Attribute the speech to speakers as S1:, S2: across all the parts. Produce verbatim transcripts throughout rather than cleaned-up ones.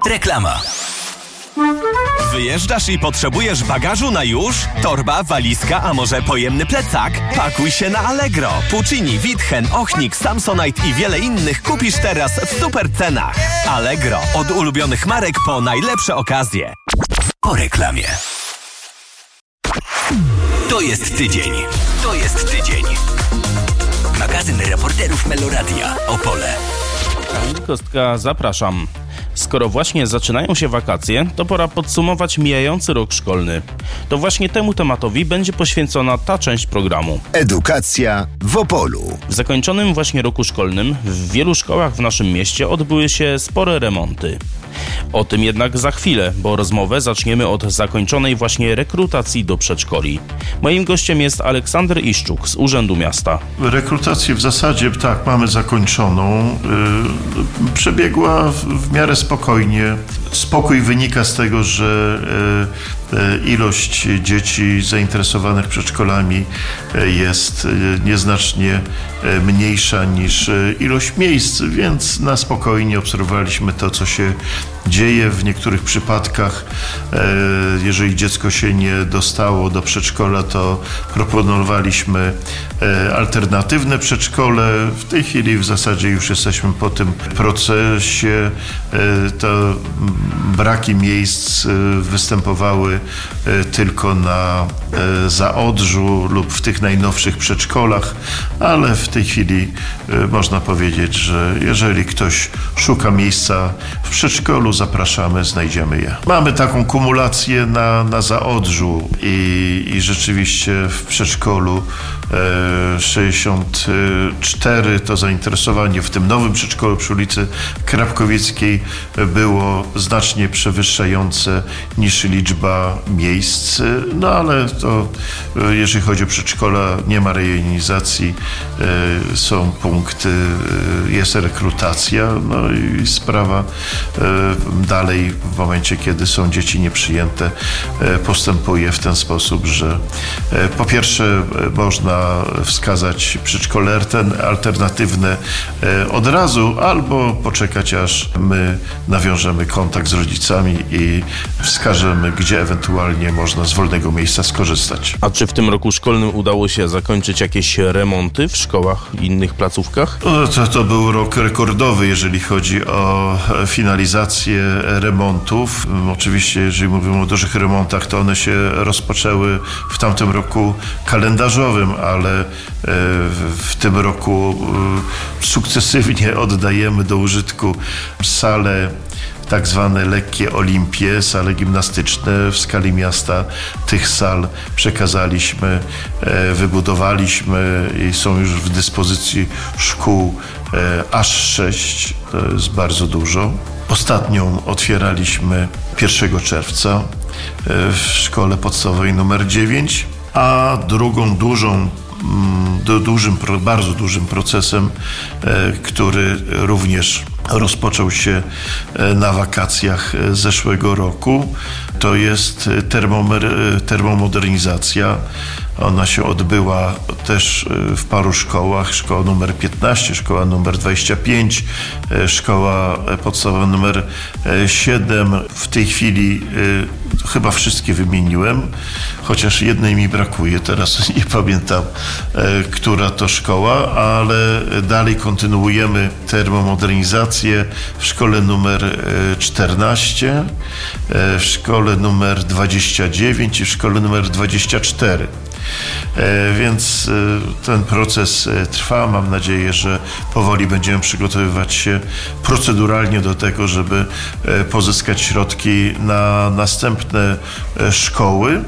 S1: Reklama. Wyjeżdżasz i potrzebujesz bagażu na już? Torba, walizka, a może pojemny plecak? Pakuj się na Allegro. Puccini, Witchen, Ochnik, Samsonite i wiele innych kupisz teraz w super cenach. Allegro. Od ulubionych marek po najlepsze okazje. Po reklamie. To jest tydzień. To jest tydzień. Magazyn reporterów Meloradia. Opole.
S2: Kamil Kostka, zapraszam. Skoro właśnie zaczynają się wakacje, to pora podsumować mijający rok szkolny. To właśnie temu tematowi będzie poświęcona ta część programu.
S3: Edukacja w Opolu.
S2: W zakończonym właśnie roku szkolnym w wielu szkołach w naszym mieście odbyły się spore remonty. O tym jednak za chwilę, bo rozmowę zaczniemy od zakończonej właśnie rekrutacji do przedszkoli. Moim gościem jest Aleksander Iszczuk z Urzędu Miasta.
S4: Rekrutację w zasadzie tak mamy zakończoną. Yy, przebiegła w, w miarę spokojnie. Spokój wynika z tego, że yy, yy, ilość dzieci zainteresowanych przedszkolami yy, jest yy, nieznacznie yy, mniejsza niż yy, ilość miejsc, więc na spokojnie obserwowaliśmy to, co się dzieje. W niektórych przypadkach, jeżeli dziecko się nie dostało do przedszkola, to proponowaliśmy alternatywne przedszkole. W tej chwili w zasadzie już jesteśmy po tym procesie. To braki miejsc występowały tylko na Zaodrzu lub w tych najnowszych przedszkolach, ale w tej chwili można powiedzieć, że jeżeli ktoś szuka miejsca w przedszkolu, zapraszamy, znajdziemy je. Mamy taką kumulację na, na Zaodrzu i, i rzeczywiście w przedszkolu e, sześćdziesiąt cztery to zainteresowanie w tym nowym przedszkolu przy ulicy Krapkowieckiej było znacznie przewyższające niż liczba miejsc. No ale to e, jeżeli chodzi o przedszkola, nie ma rejonizacji, e, są punkty, e, jest rekrutacja, no i sprawa e, dalej w momencie, kiedy są dzieci nieprzyjęte, postępuje w ten sposób, że po pierwsze można wskazać przedszkole alternatywne od razu, albo poczekać, aż my nawiążemy kontakt z rodzicami i wskażemy, gdzie ewentualnie można z wolnego miejsca skorzystać.
S2: A czy w tym roku szkolnym udało się zakończyć jakieś remonty w szkołach i innych placówkach?
S4: No, to, to był rok rekordowy, jeżeli chodzi o finalizację remontów. Oczywiście, jeżeli mówimy o dużych remontach, to one się rozpoczęły w tamtym roku kalendarzowym, ale w tym roku sukcesywnie oddajemy do użytku salę, tak zwane lekkie olimpie, sale gimnastyczne. W skali miasta tych sal przekazaliśmy, wybudowaliśmy i są już w dyspozycji szkół aż sześć. To jest bardzo dużo. Ostatnią otwieraliśmy pierwszego czerwca w szkole podstawowej numer dziewięć, a drugą dużą, dużym, bardzo dużym procesem, który również rozpoczął się na wakacjach zeszłego roku, to jest termomer, termomodernizacja. Ona się odbyła też w paru szkołach. Szkoła numer piętnaście, szkoła numer dwadzieścia pięć, szkoła podstawowa numer siedem. W tej chwili chyba wszystkie wymieniłem, chociaż jednej mi brakuje. Teraz nie pamiętam, która to szkoła, ale dalej kontynuujemy termomodernizację w szkole numer czternaście, w szkole numer dwadzieścia dziewięć i w szkole numer dwadzieścia cztery. Więc ten proces trwa. Mam nadzieję, że powoli będziemy przygotowywać się proceduralnie do tego, żeby pozyskać środki na następne szkoły.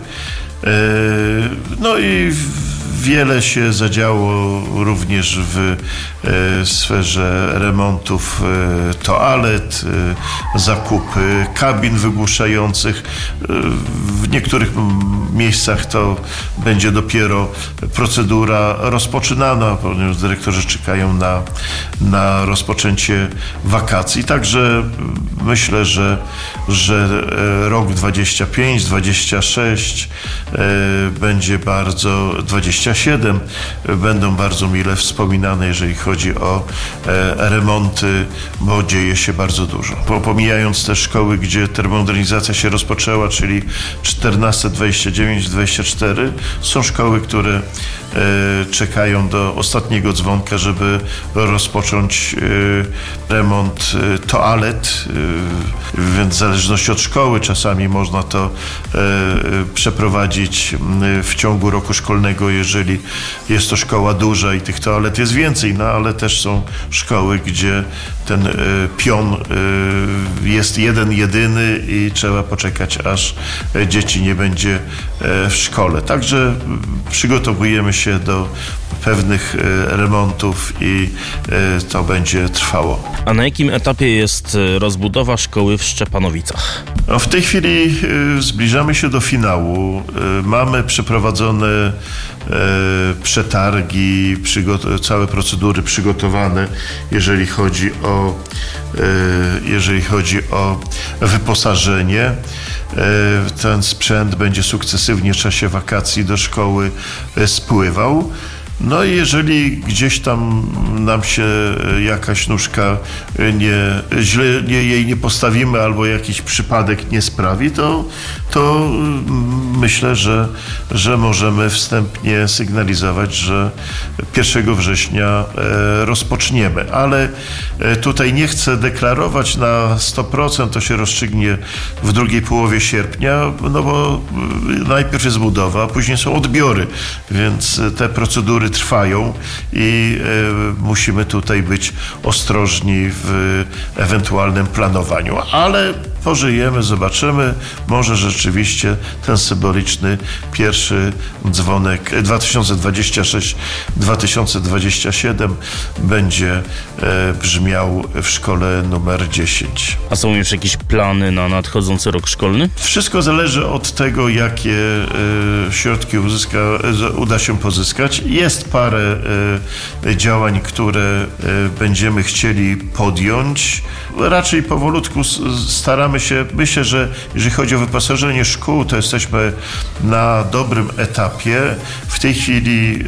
S4: No i wiele się zadziało również w sferze remontów toalet, zakupy kabin wygłuszających. W niektórych miejscach to będzie dopiero procedura rozpoczynana, ponieważ dyrektorzy czekają na, na rozpoczęcie wakacji. Także myślę, że, że rok dwadzieścia pięć, dwadzieścia sześć będzie bardzo, dwadzieścia siedem będą bardzo mile wspominane, jeżeli chodzi chodzi o remonty, bo dzieje się bardzo dużo. Pomijając te szkoły, gdzie termomodernizacja się rozpoczęła, czyli czternaście, dwadzieścia dziewięć, dwadzieścia cztery, są szkoły, które czekają do ostatniego dzwonka, żeby rozpocząć remont toalet, więc w zależności od szkoły czasami można to przeprowadzić w ciągu roku szkolnego, jeżeli jest to szkoła duża i tych toalet jest więcej, no ale też są szkoły, gdzie ten pion jest jeden, jedyny i trzeba poczekać, aż dzieci nie będzie w szkole. Także przygotowujemy się do pewnych remontów i to będzie trwało.
S2: A na jakim etapie jest rozbudowa szkoły w Szczepanowicach?
S4: No w tej chwili zbliżamy się do finału. Mamy przeprowadzone przetargi, przygot- całe procedury przygotowane, jeżeli chodzi o, jeżeli chodzi o wyposażenie. Ten sprzęt będzie sukcesywnie w czasie wakacji do szkoły spływał. No i jeżeli gdzieś tam nam się jakaś nóżka nie, źle nie, jej nie postawimy albo jakiś przypadek nie sprawi, to, to myślę, że, że możemy wstępnie sygnalizować, że pierwszego września rozpoczniemy. Ale tutaj nie chcę deklarować na sto procent, to się rozstrzygnie w drugiej połowie sierpnia, no bo najpierw jest budowa, a później są odbiory, więc te procedury trwają i e, musimy tutaj być ostrożni w ewentualnym planowaniu, ale pożyjemy, zobaczymy, może rzeczywiście ten symboliczny pierwszy dzwonek dwa tysiące dwudziesty szósty dwa tysiące dwudziesty siódmy będzie e, brzmiał w szkole numer dziesięć.
S2: A są już jakieś plany na nadchodzący rok szkolny?
S4: Wszystko zależy od tego, jakie e, środki uzyska, e, uda się pozyskać. Jest parę e, działań, które e, będziemy chcieli podjąć. Raczej powolutku staramy się, myślę, że jeżeli chodzi o wyposażenie szkół, to jesteśmy na dobrym etapie. W tej chwili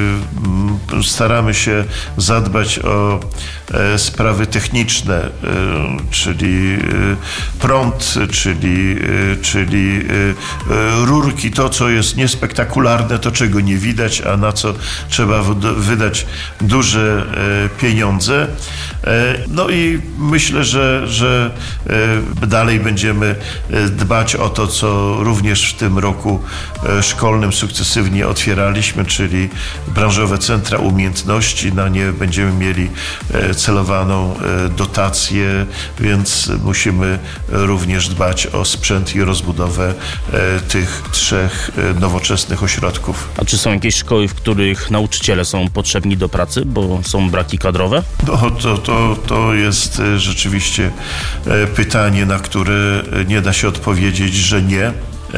S4: y, staramy się zadbać o e, sprawy techniczne, y, czyli y, prąd, czyli, y, czyli y, rurki, to co jest niespektakularne, to czego nie widać, a na co trzeba wydać duże e, pieniądze. E, no i myślę, że, że e, dalej będziemy dbać o to, co również w tym roku szkolnym sukcesywnie otwieraliśmy, czyli branżowe centra umiejętności. Na nie będziemy mieli celowaną dotację, więc musimy również dbać o sprzęt i rozbudowę tych trzech nowoczesnych ośrodków.
S2: A czy są jakieś szkoły, w których nauczyciele są potrzebni do pracy, bo są braki kadrowe?
S4: No, to, to, to jest rzeczywiście pytanie, na które nie da się odpowiedzieć, że nie.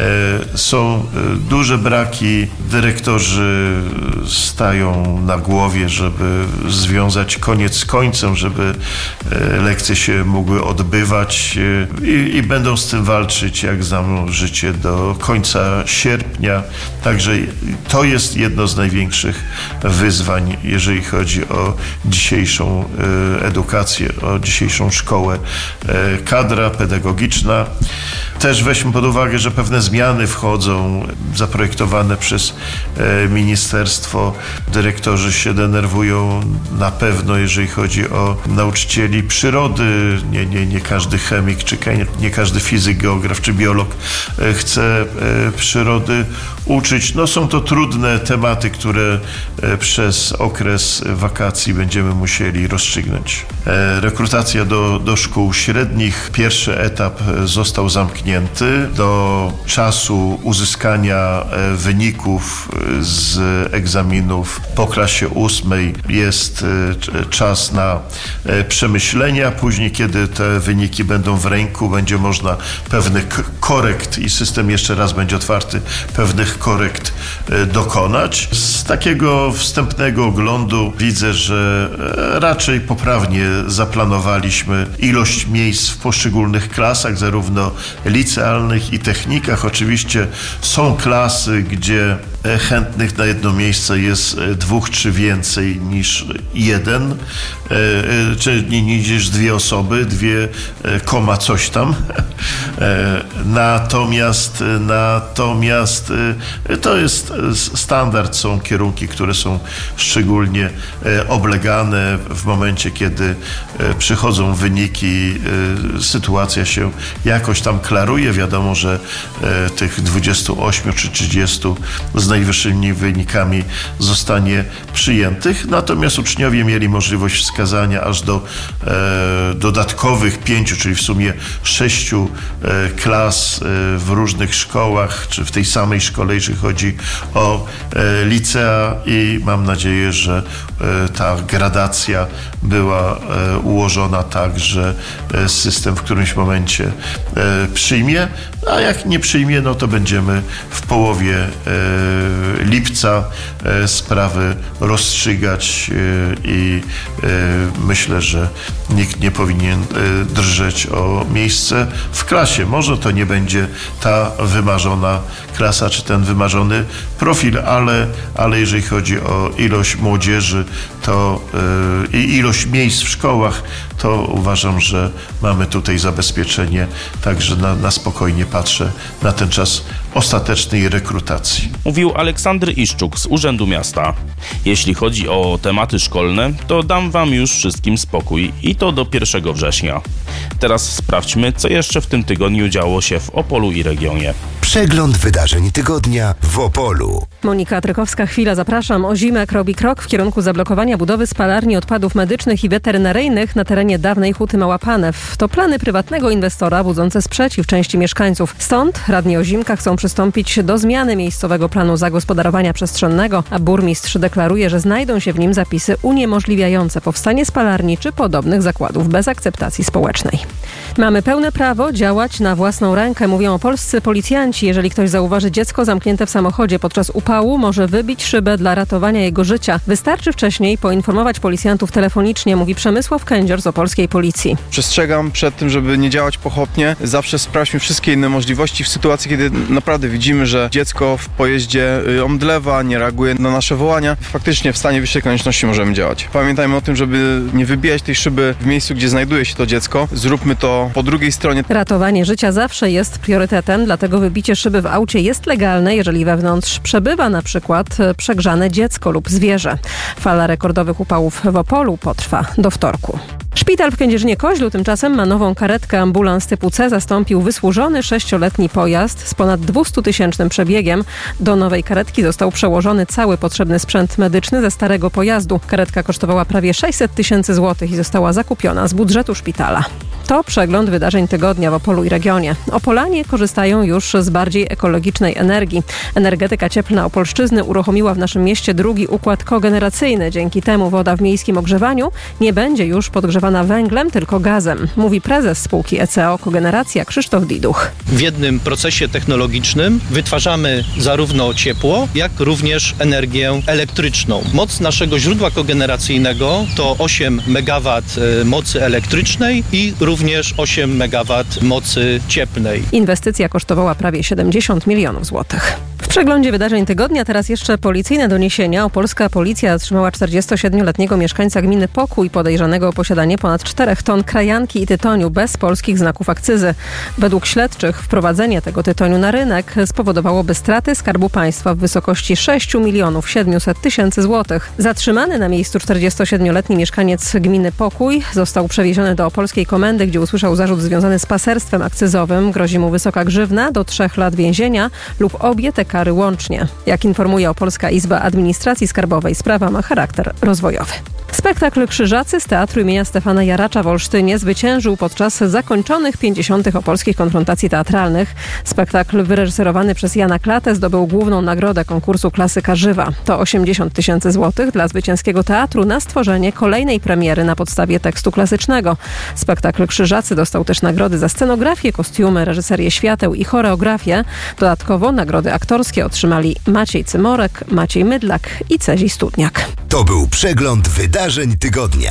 S4: Są duże braki, dyrektorzy stają na głowie, żeby związać koniec z końcem, żeby lekcje się mogły odbywać i, i będą z tym walczyć, jak znam życie, do końca sierpnia. Także to jest jedno z największych wyzwań, jeżeli chodzi o dzisiejszą edukację, o dzisiejszą szkołę. Kadra pedagogiczna. Też weźmy pod uwagę, że pewne zmiany wchodzą, zaprojektowane przez e, ministerstwo. Dyrektorzy się denerwują na pewno, jeżeli chodzi o nauczycieli przyrody. Nie, nie, nie każdy chemik, czy nie, nie każdy fizyk, geograf czy biolog e, chce e, przyrody uczyć. No, są to trudne tematy, które e, przez okres wakacji będziemy musieli rozstrzygnąć. E, rekrutacja do, do szkół średnich. Pierwszy etap został zamknięty. Do czasu uzyskania wyników z egzaminów po klasie ósmej jest czas na przemyślenia. Później, kiedy te wyniki będą w ręku, będzie można pewnych korekt i system jeszcze raz będzie otwarty, pewnych korekt dokonać. Z takiego wstępnego oglądu widzę, że raczej poprawnie zaplanowaliśmy ilość miejsc w poszczególnych klasach, zarówno licealnych i technikach. Oczywiście są klasy, gdzie chętnych na jedno miejsce jest dwóch czy więcej niż jeden, czy niż dwie osoby, dwie koma coś tam. Natomiast, natomiast to jest standard, są kierunki, które są szczególnie oblegane w momencie, kiedy przychodzą wyniki, sytuacja się jakoś tam klaruje. Wiadomo, że tych dwudziestu ośmiu czy trzydziestu z najwyższymi wynikami zostanie przyjętych, natomiast uczniowie mieli możliwość wskazania aż do e, dodatkowych pięciu, czyli w sumie sześciu e, klas e, w różnych szkołach, czy w tej samej szkole, jeśli chodzi o e, licea, i mam nadzieję, że e, ta gradacja była e, ułożona tak, że e, system w którymś momencie e, przyjmie, a jak nie przyjmie, no to będziemy w połowie e, lipca e, sprawy rozstrzygać e, i e, myślę, że nikt nie powinien e, drżeć o miejsce w klasie. Może to nie będzie ta wymarzona klasa, czy ten wymarzony profil, ale, ale jeżeli chodzi o ilość młodzieży to e, i ilość miejsc w szkołach, to uważam, że mamy tutaj zabezpieczenie, także na, na spokojnie patrzę na ten czas ostatecznej rekrutacji.
S2: Mówił Aleksander Iszczuk z Urzędu Miasta. Jeśli chodzi o tematy szkolne, to dam wam już wszystkim spokój i to do pierwszego września. Teraz sprawdźmy, co jeszcze w tym tygodniu działo się w Opolu i regionie.
S3: Przegląd wydarzeń tygodnia w Opolu.
S5: Monika Trykowska, chwila, zapraszam. Ozimek robi krok w kierunku zablokowania budowy spalarni odpadów medycznych i weterynaryjnych na terenie dawnej Huty Mała Panew. To plany prywatnego inwestora budzące sprzeciw części mieszkańców. Stąd radni Ozimka chcą przystąpić do zmiany miejscowego planu zagospodarowania przestrzennego, a burmistrz deklaruje, że znajdą się w nim zapisy uniemożliwiające powstanie spalarni czy podobnych zakładów bez akceptacji społecznej. Mamy pełne prawo działać na własną rękę, mówią opolscy policjanci. Jeżeli ktoś zauważy dziecko zamknięte w samochodzie podczas upału, może wybić szybę dla ratowania jego życia. Wystarczy wcześniej poinformować policjantów telefonicznie, mówi Przemysław Kędzior z opolskiej policji.
S6: Przestrzegam przed tym, żeby nie działać pochopnie. Zawsze sprawdźmy wszystkie inne możliwości w sytuacji, kiedy naprawdę widzimy, że dziecko w pojeździe omdlewa, nie reaguje na nasze wołania. Faktycznie w stanie wyższej konieczności możemy działać. Pamiętajmy o tym, żeby nie wybijać tej szyby w miejscu, gdzie znajduje się to dziecko. Zróbmy to po drugiej stronie.
S5: Ratowanie życia zawsze jest priorytetem, dlatego wybicie szyby w aucie jest legalne, jeżeli wewnątrz przebywa na przykład przegrzane dziecko lub zwierzę. Fala rekordowych upałów w Opolu potrwa do wtorku. Szpital w Kędzierzynie-Koźlu tymczasem ma nową karetkę. Ambulans typu C zastąpił wysłużony sześcioletni pojazd z ponad dwustutysięcznym przebiegiem. Do nowej karetki został przełożony cały potrzebny sprzęt medyczny ze starego pojazdu. Karetka kosztowała prawie sześćset tysięcy złotych i została zakupiona z budżetu szpitala. To przegląd wydarzeń tygodnia w Opolu i regionie. Opolanie korzystają już z bardziej ekologicznej energii. Energetyka cieplna Opolszczyzny uruchomiła w naszym mieście drugi układ kogeneracyjny. Dzięki temu woda w miejskim ogrzewaniu nie będzie już podgrzewana węglem, tylko gazem, mówi prezes spółki E C O Kogeneracja Krzysztof Diduch.
S7: W jednym procesie technologicznym wytwarzamy zarówno ciepło, jak również energię elektryczną. Moc naszego źródła kogeneracyjnego to osiem megawatów mocy elektrycznej i również osiem megawatów mocy cieplnej.
S5: Inwestycja kosztowała prawie siedemdziesiąt milionów złotych. W przeglądzie wydarzeń tygodnia teraz jeszcze policyjne doniesienia. Opolska policja zatrzymała czterdziestosiedmioletniego mieszkańca gminy Pokój podejrzanego o posiadanie ponad czterech ton krajanki i tytoniu bez polskich znaków akcyzy. Według śledczych wprowadzenie tego tytoniu na rynek spowodowałoby straty Skarbu Państwa w wysokości sześć milionów siedemset tysięcy złotych. Zatrzymany na miejscu czterdziestosiedmioletni mieszkaniec gminy Pokój został przewieziony do opolskiej komendy, gdzie usłyszał zarzut związany z paserstwem akcyzowym. Grozi mu wysoka grzywna do trzech lat więzienia lub obie te kary łącznie. Jak informuje Opolska Izba Administracji Skarbowej, sprawa ma charakter rozwojowy. Spektakl Krzyżacy z Teatru imienia Stefana Jaracza w Olsztynie zwyciężył podczas zakończonych pięćdziesiątych opolskich konfrontacji teatralnych. Spektakl wyreżyserowany przez Jana Klatę zdobył główną nagrodę konkursu Klasyka Żywa. To osiemdziesiąt tysięcy złotych dla zwycięskiego teatru na stworzenie kolejnej premiery na podstawie tekstu klasycznego. Spektakl Krzyżacy dostał też nagrody za scenografię, kostiumy, reżyserię świateł i choreografię. Dodatkowo nagrody aktorskie otrzymali Maciej Cymorek, Maciej Mydlak i Cezi Studniak.
S3: To był przegląd wydarzeń tygodnia.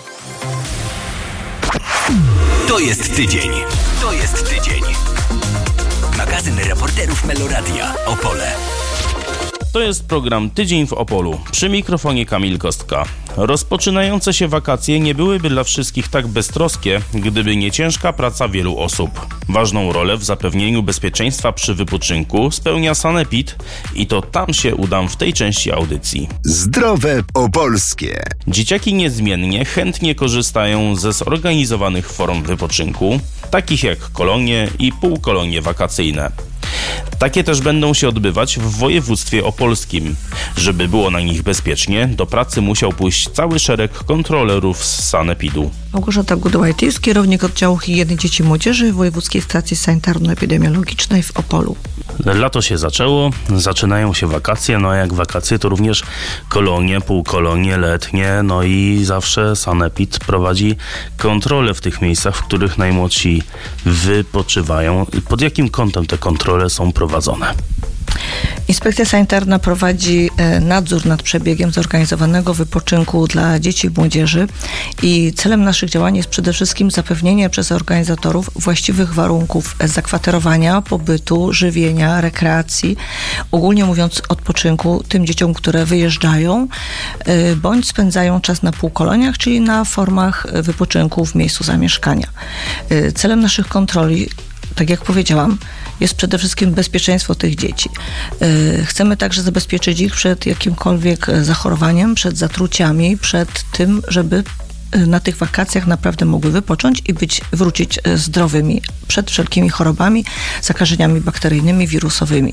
S1: To jest tydzień. To jest tydzień. Magazyn reporterów Meloradia. Opole.
S2: To jest program Tydzień w Opolu. Przy mikrofonie Kamil Kostka. Rozpoczynające się wakacje nie byłyby dla wszystkich tak beztroskie, gdyby nie ciężka praca wielu osób. Ważną rolę w zapewnieniu bezpieczeństwa przy wypoczynku spełnia Sanepid i to tam się udam w tej części audycji.
S3: Zdrowe opolskie.
S2: Dzieciaki niezmiennie chętnie korzystają ze zorganizowanych form wypoczynku, takich jak kolonie i półkolonie wakacyjne. Takie też będą się odbywać w województwie opolskim. Żeby było na nich bezpiecznie, do pracy musiał pójść cały szereg kontrolerów z Sanepidu.
S8: Małgorzata Gudołajtyjs, kierownik oddziału higieny dzieci i młodzieży Wojewódzkiej Stacji Sanitarno-Epidemiologicznej w Opolu.
S2: Lato się zaczęło, zaczynają się wakacje, no a jak wakacje to również kolonie, półkolonie, letnie, no i zawsze Sanepid prowadzi kontrole w tych miejscach, w których najmłodsi wypoczywają. Pod jakim kątem te kontrole są prowadzone?
S8: Inspekcja sanitarna prowadzi nadzór nad przebiegiem zorganizowanego wypoczynku dla dzieci i młodzieży i celem naszych działań jest przede wszystkim zapewnienie przez organizatorów właściwych warunków zakwaterowania, pobytu, żywienia, rekreacji, ogólnie mówiąc odpoczynku tym dzieciom, które wyjeżdżają bądź spędzają czas na półkoloniach, czyli na formach wypoczynku w miejscu zamieszkania. Celem naszych kontroli, tak jak powiedziałam, jest przede wszystkim bezpieczeństwo tych dzieci. Chcemy także zabezpieczyć ich przed jakimkolwiek zachorowaniem, przed zatruciami, przed tym, żeby na tych wakacjach naprawdę mogły wypocząć i być, wrócić zdrowymi przed wszelkimi chorobami, zakażeniami bakteryjnymi, wirusowymi.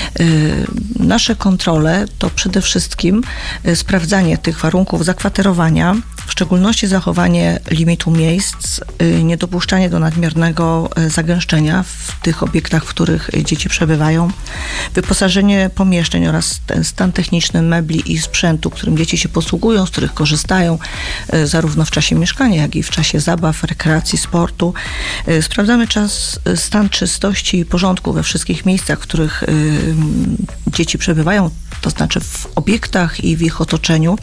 S8: Nasze kontrole to przede wszystkim sprawdzanie tych warunków zakwaterowania, w szczególności zachowanie limitu miejsc, niedopuszczanie do nadmiernego zagęszczenia w tych obiektach, w których dzieci przebywają, wyposażenie pomieszczeń oraz stan techniczny mebli i sprzętu, którym dzieci się posługują, z których korzystają, zarówno w czasie mieszkania, jak i w czasie zabaw, rekreacji, sportu. Sprawdzamy czas, stan czystości i porządku we wszystkich miejscach, w których dzieci przebywają, to znaczy w obiektach i w ich otoczeniu.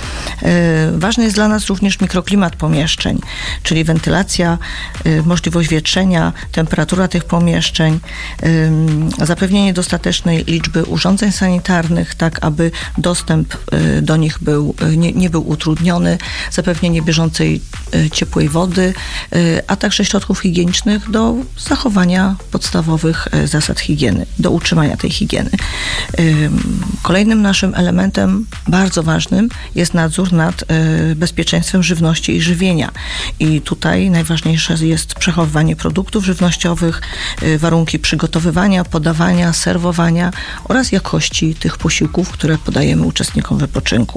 S8: Ważny jest dla nas również mikroklimat pomieszczeń, czyli wentylacja, możliwość wietrzenia, temperatura tych pomieszczeń, zapewnienie dostatecznej liczby urządzeń sanitarnych, tak aby dostęp do nich był, nie, nie był utrudniony, zapewnienie bieżącej ciepłej wody, a także środków higienicznych do zachowania podstawowych zasad higieny, do utrzymania tej higieny. Kolejnym naszym elementem bardzo ważnym jest nadzór nad bezpieczeństwem żywności i żywienia. I tutaj najważniejsze jest przechowywanie produktów żywnościowych, warunki przygotowywania, podawania, serwowania oraz jakości tych posiłków, które podajemy uczestnikom wypoczynku.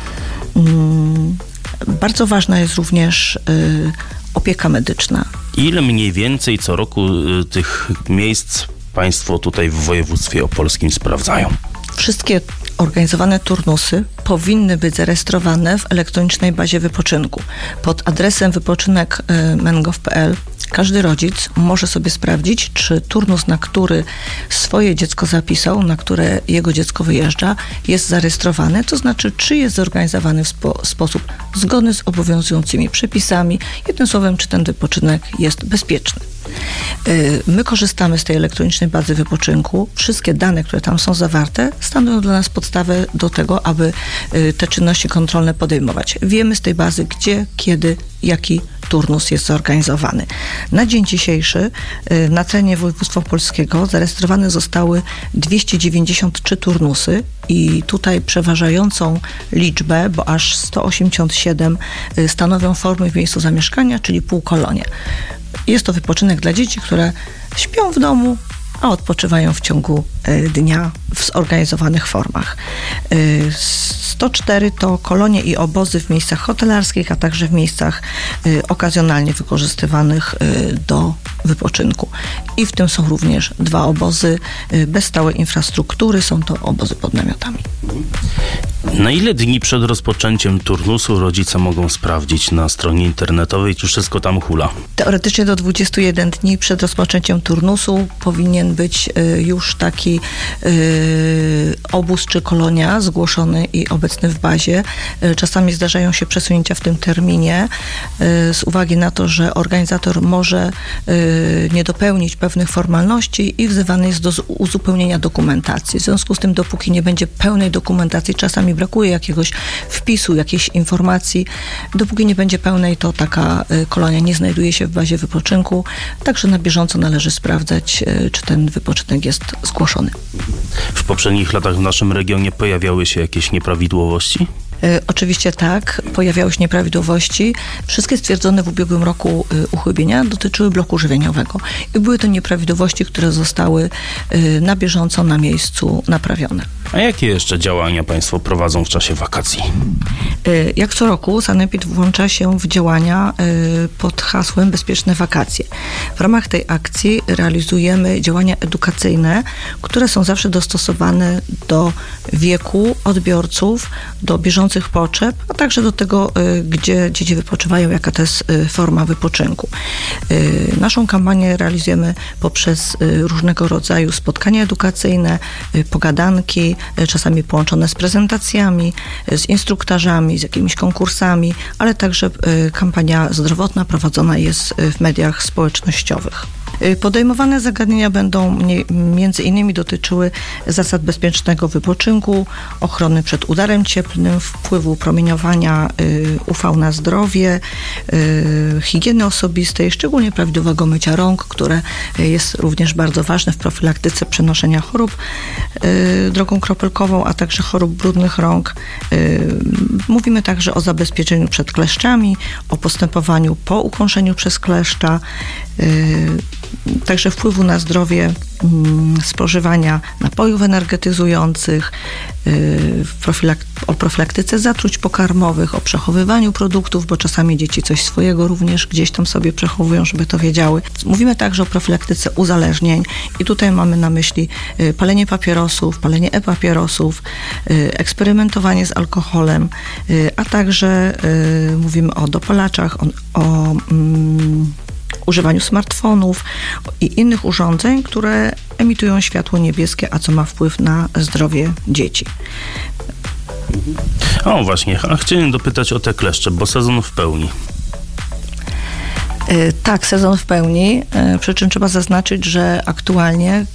S8: Bardzo ważna jest również opieka medyczna.
S2: Ile mniej więcej co roku tych miejsc Państwo tutaj w województwie opolskim sprawdzają?
S8: Wszystkie organizowane turnusy powinny być zarejestrowane w elektronicznej bazie wypoczynku. Pod adresem wypoczynek kropka men kropka gov kropka pe el każdy rodzic może sobie sprawdzić, czy turnus, na który swoje dziecko zapisał, na które jego dziecko wyjeżdża, jest zarejestrowany, to znaczy, czy jest zorganizowany w spo- sposób zgodny z obowiązującymi przepisami. Jednym słowem, czy ten wypoczynek jest bezpieczny. My korzystamy z tej elektronicznej bazy wypoczynku. Wszystkie dane, które tam są zawarte, stanowią dla nas podstawę do tego, aby te czynności kontrolne podejmować. Wiemy z tej bazy, gdzie, kiedy, jaki turnus jest zorganizowany. Na dzień dzisiejszy na terenie województwa opolskiego zarejestrowane zostały dwieście dziewięćdziesiąt trzy turnusy i tutaj przeważającą liczbę, bo aż sto osiemdziesiąt siedem stanowią formy w miejscu zamieszkania, czyli półkolonie. Jest to wypoczynek dla dzieci, które śpią w domu, a odpoczywają w ciągu dnia w zorganizowanych formach. sto cztery to kolonie i obozy w miejscach hotelarskich, a także w miejscach okazjonalnie wykorzystywanych do wypoczynku. I w tym są również dwa obozy bez stałej infrastruktury, są to obozy pod namiotami.
S2: Na ile dni przed rozpoczęciem turnusu rodzice mogą sprawdzić na stronie internetowej, czy wszystko tam hula?
S8: Teoretycznie do dwudziestu jeden dni przed rozpoczęciem turnusu powinien być już taki obóz czy kolonia zgłoszony i obecny w bazie. Czasami zdarzają się przesunięcia w tym terminie z uwagi na to, że organizator może nie dopełnić pewnych formalności i wzywany jest do uzupełnienia dokumentacji. W związku z tym, dopóki nie będzie pełnej dokumentacji, czasami brakuje jakiegoś wpisu, jakiejś informacji, dopóki nie będzie pełnej, to taka kolonia nie znajduje się w bazie wypoczynku, także na bieżąco należy sprawdzać, czy ten wypoczynek jest zgłoszony.
S2: W poprzednich latach w naszym regionie pojawiały się jakieś nieprawidłowości?
S8: Oczywiście tak, pojawiały się nieprawidłowości. Wszystkie stwierdzone w ubiegłym roku uchybienia dotyczyły bloku żywieniowego i były to nieprawidłowości, które zostały na bieżąco na miejscu naprawione.
S2: A jakie jeszcze działania Państwo prowadzą w czasie wakacji?
S8: Jak co roku Sanepid włącza się w działania pod hasłem Bezpieczne wakacje. W ramach tej akcji realizujemy działania edukacyjne, które są zawsze dostosowane do wieku odbiorców, do bieżących potrzeb, a także do tego, gdzie dzieci wypoczywają, jaka to jest forma wypoczynku. Naszą kampanię realizujemy poprzez różnego rodzaju spotkania edukacyjne, pogadanki, czasami połączone z prezentacjami, z instruktażami, z jakimiś konkursami, ale także kampania zdrowotna prowadzona jest w mediach społecznościowych. Podejmowane zagadnienia będą między innymi dotyczyły zasad bezpiecznego wypoczynku, ochrony przed udarem cieplnym, wpływu promieniowania U V na zdrowie, higieny osobistej, szczególnie prawidłowego mycia rąk, które jest również bardzo ważne w profilaktyce przenoszenia chorób drogą kropelkową, a także chorób brudnych rąk. Mówimy także o zabezpieczeniu przed kleszczami, o postępowaniu po ukąszeniu przez kleszcza, także wpływu na zdrowie spożywania napojów energetyzujących, o profilaktyce zatruć pokarmowych, o przechowywaniu produktów, bo czasami dzieci coś swojego również gdzieś tam sobie przechowują, żeby to wiedziały. Mówimy także o profilaktyce uzależnień i tutaj mamy na myśli palenie papierosów, palenie e-papierosów, eksperymentowanie z alkoholem, a także mówimy o dopalaczach, o, o mm, używaniu smartfonów i innych urządzeń, które emitują światło niebieskie, a co ma wpływ na zdrowie dzieci.
S2: O właśnie, a chciałem dopytać o te kleszcze, bo sezon w pełni.
S8: Tak, sezon w pełni, przy czym trzeba zaznaczyć, że aktualnie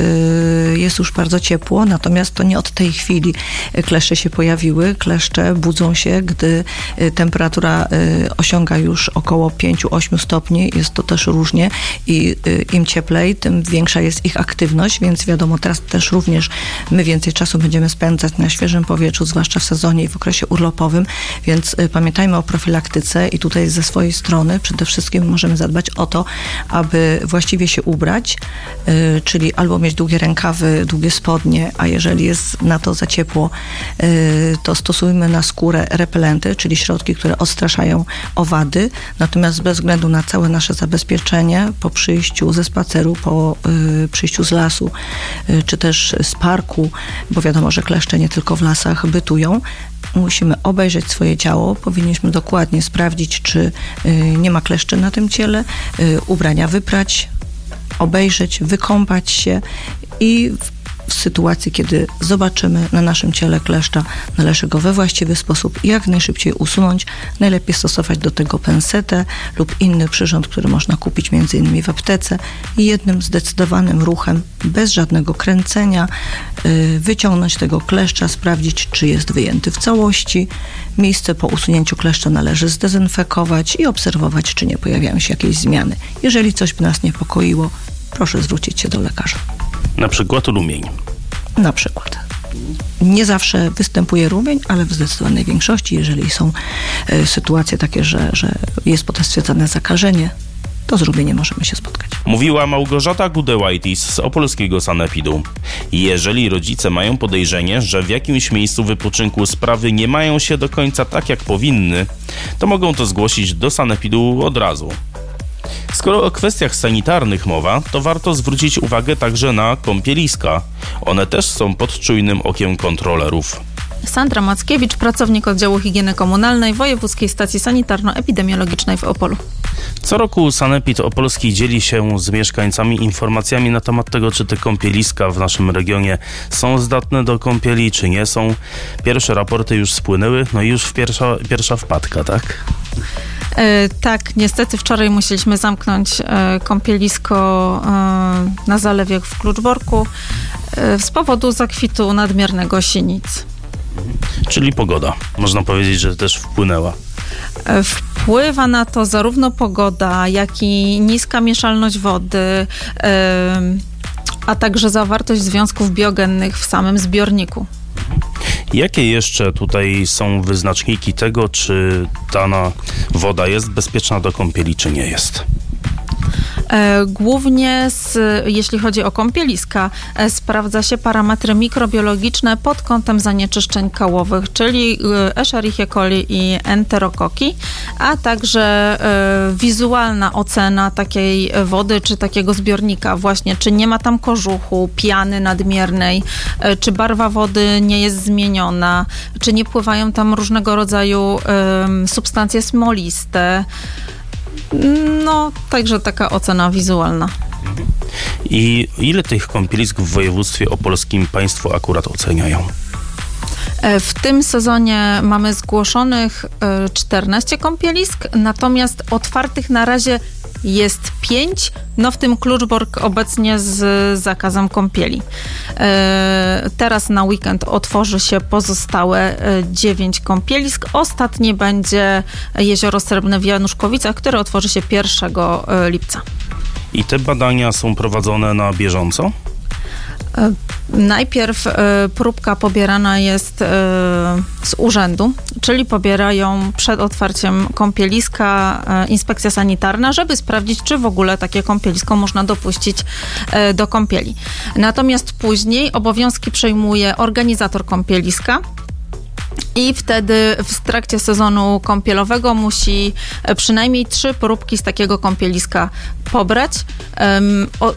S8: jest już bardzo ciepło, natomiast to nie od tej chwili kleszcze się pojawiły. Kleszcze budzą się, gdy temperatura osiąga już około pięć do ośmiu stopni. Jest to też różnie i im cieplej, tym większa jest ich aktywność, więc wiadomo, teraz też również my więcej czasu będziemy spędzać na świeżym powietrzu, zwłaszcza w sezonie i w okresie urlopowym, więc pamiętajmy o profilaktyce i tutaj ze swojej strony przede wszystkim możemy zadbać o to, aby właściwie się ubrać, czyli albo mieć długie rękawy, długie spodnie, a jeżeli jest na to za ciepło, to stosujmy na skórę repelenty, czyli środki, które odstraszają owady. Natomiast bez względu na całe nasze zabezpieczenie, po przyjściu ze spaceru, po przyjściu z lasu, czy też z parku, bo wiadomo, że kleszcze nie tylko w lasach bytują, musimy obejrzeć swoje ciało, powinniśmy dokładnie sprawdzić, czy nie ma kleszczy na tym ciele, ubrania wyprać, obejrzeć, wykąpać się i w sytuacji, kiedy zobaczymy na naszym ciele kleszcza, należy go we właściwy sposób i jak najszybciej usunąć. Najlepiej stosować do tego pensetę lub inny przyrząd, który można kupić między innymi w aptece i jednym zdecydowanym ruchem, bez żadnego kręcenia, wyciągnąć tego kleszcza, sprawdzić, czy jest wyjęty w całości. Miejsce po usunięciu kleszcza należy zdezynfekować i obserwować, czy nie pojawiają się jakieś zmiany. Jeżeli coś by nas niepokoiło, proszę zwrócić się do lekarza.
S2: Na przykład rumień.
S8: Na przykład. Nie zawsze występuje rumień, ale w zdecydowanej większości, jeżeli są y, sytuacje takie, że, że jest potem stwierdzone zakażenie, to z rumieniem możemy się spotkać.
S2: Mówiła Małgorzata Gudewajtis z opolskiego sanepidu. Jeżeli rodzice mają podejrzenie, że w jakimś miejscu wypoczynku sprawy nie mają się do końca tak, jak powinny, to mogą to zgłosić do sanepidu od razu. Skoro o kwestiach sanitarnych mowa, to warto zwrócić uwagę także na kąpieliska. One też są pod czujnym okiem kontrolerów.
S9: Sandra Mackiewicz, pracownik oddziału higieny komunalnej Wojewódzkiej Stacji Sanitarno-Epidemiologicznej w Opolu.
S2: Co roku Sanepid Opolski dzieli się z mieszkańcami informacjami na temat tego, czy te kąpieliska w naszym regionie są zdatne do kąpieli, czy nie są. Pierwsze raporty już spłynęły, no i już pierwsza, pierwsza wpadka, tak?
S9: E, tak, niestety wczoraj musieliśmy zamknąć e, kąpielisko e, na zalewie w Kluczborku e, z powodu zakwitu nadmiernego sinic.
S2: Czyli pogoda. Można powiedzieć, że też wpłynęła.
S9: E, wpływa na to zarówno pogoda, jak i niska mieszalność wody, e, a także zawartość związków biogennych w samym zbiorniku.
S2: Jakie jeszcze tutaj są wyznaczniki tego, czy dana woda jest bezpieczna do kąpieli, czy nie jest?
S9: Głównie z, jeśli chodzi o kąpieliska, sprawdza się parametry mikrobiologiczne pod kątem zanieczyszczeń kałowych, czyli Escherichia coli i enterokoki, a także wizualna ocena takiej wody czy takiego zbiornika właśnie, czy nie ma tam kożuchu, piany nadmiernej, czy barwa wody nie jest zmieniona, czy nie pływają tam różnego rodzaju substancje smoliste. No, także taka ocena wizualna.
S2: I ile tych kąpielisk w województwie opolskim państwo akurat oceniają?
S9: W tym sezonie mamy zgłoszonych czternaście kąpielisk, natomiast otwartych na razie jest pięć, no w tym Kluczbork obecnie z zakazem kąpieli. Teraz na weekend otworzy się pozostałe dziewięć kąpielisk. Ostatnie będzie Jezioro Srebrne w Januszkowicach, które otworzy się pierwszego lipca.
S2: I te badania są prowadzone na bieżąco?
S9: Najpierw y, próbka pobierana jest y, z urzędu, czyli pobierają przed otwarciem kąpieliska y, inspekcja sanitarna, żeby sprawdzić, czy w ogóle takie kąpielisko można dopuścić y, do kąpieli. Natomiast później obowiązki przejmuje organizator kąpieliska. I wtedy w trakcie sezonu kąpielowego musi przynajmniej trzy próbki z takiego kąpieliska pobrać. Um, o,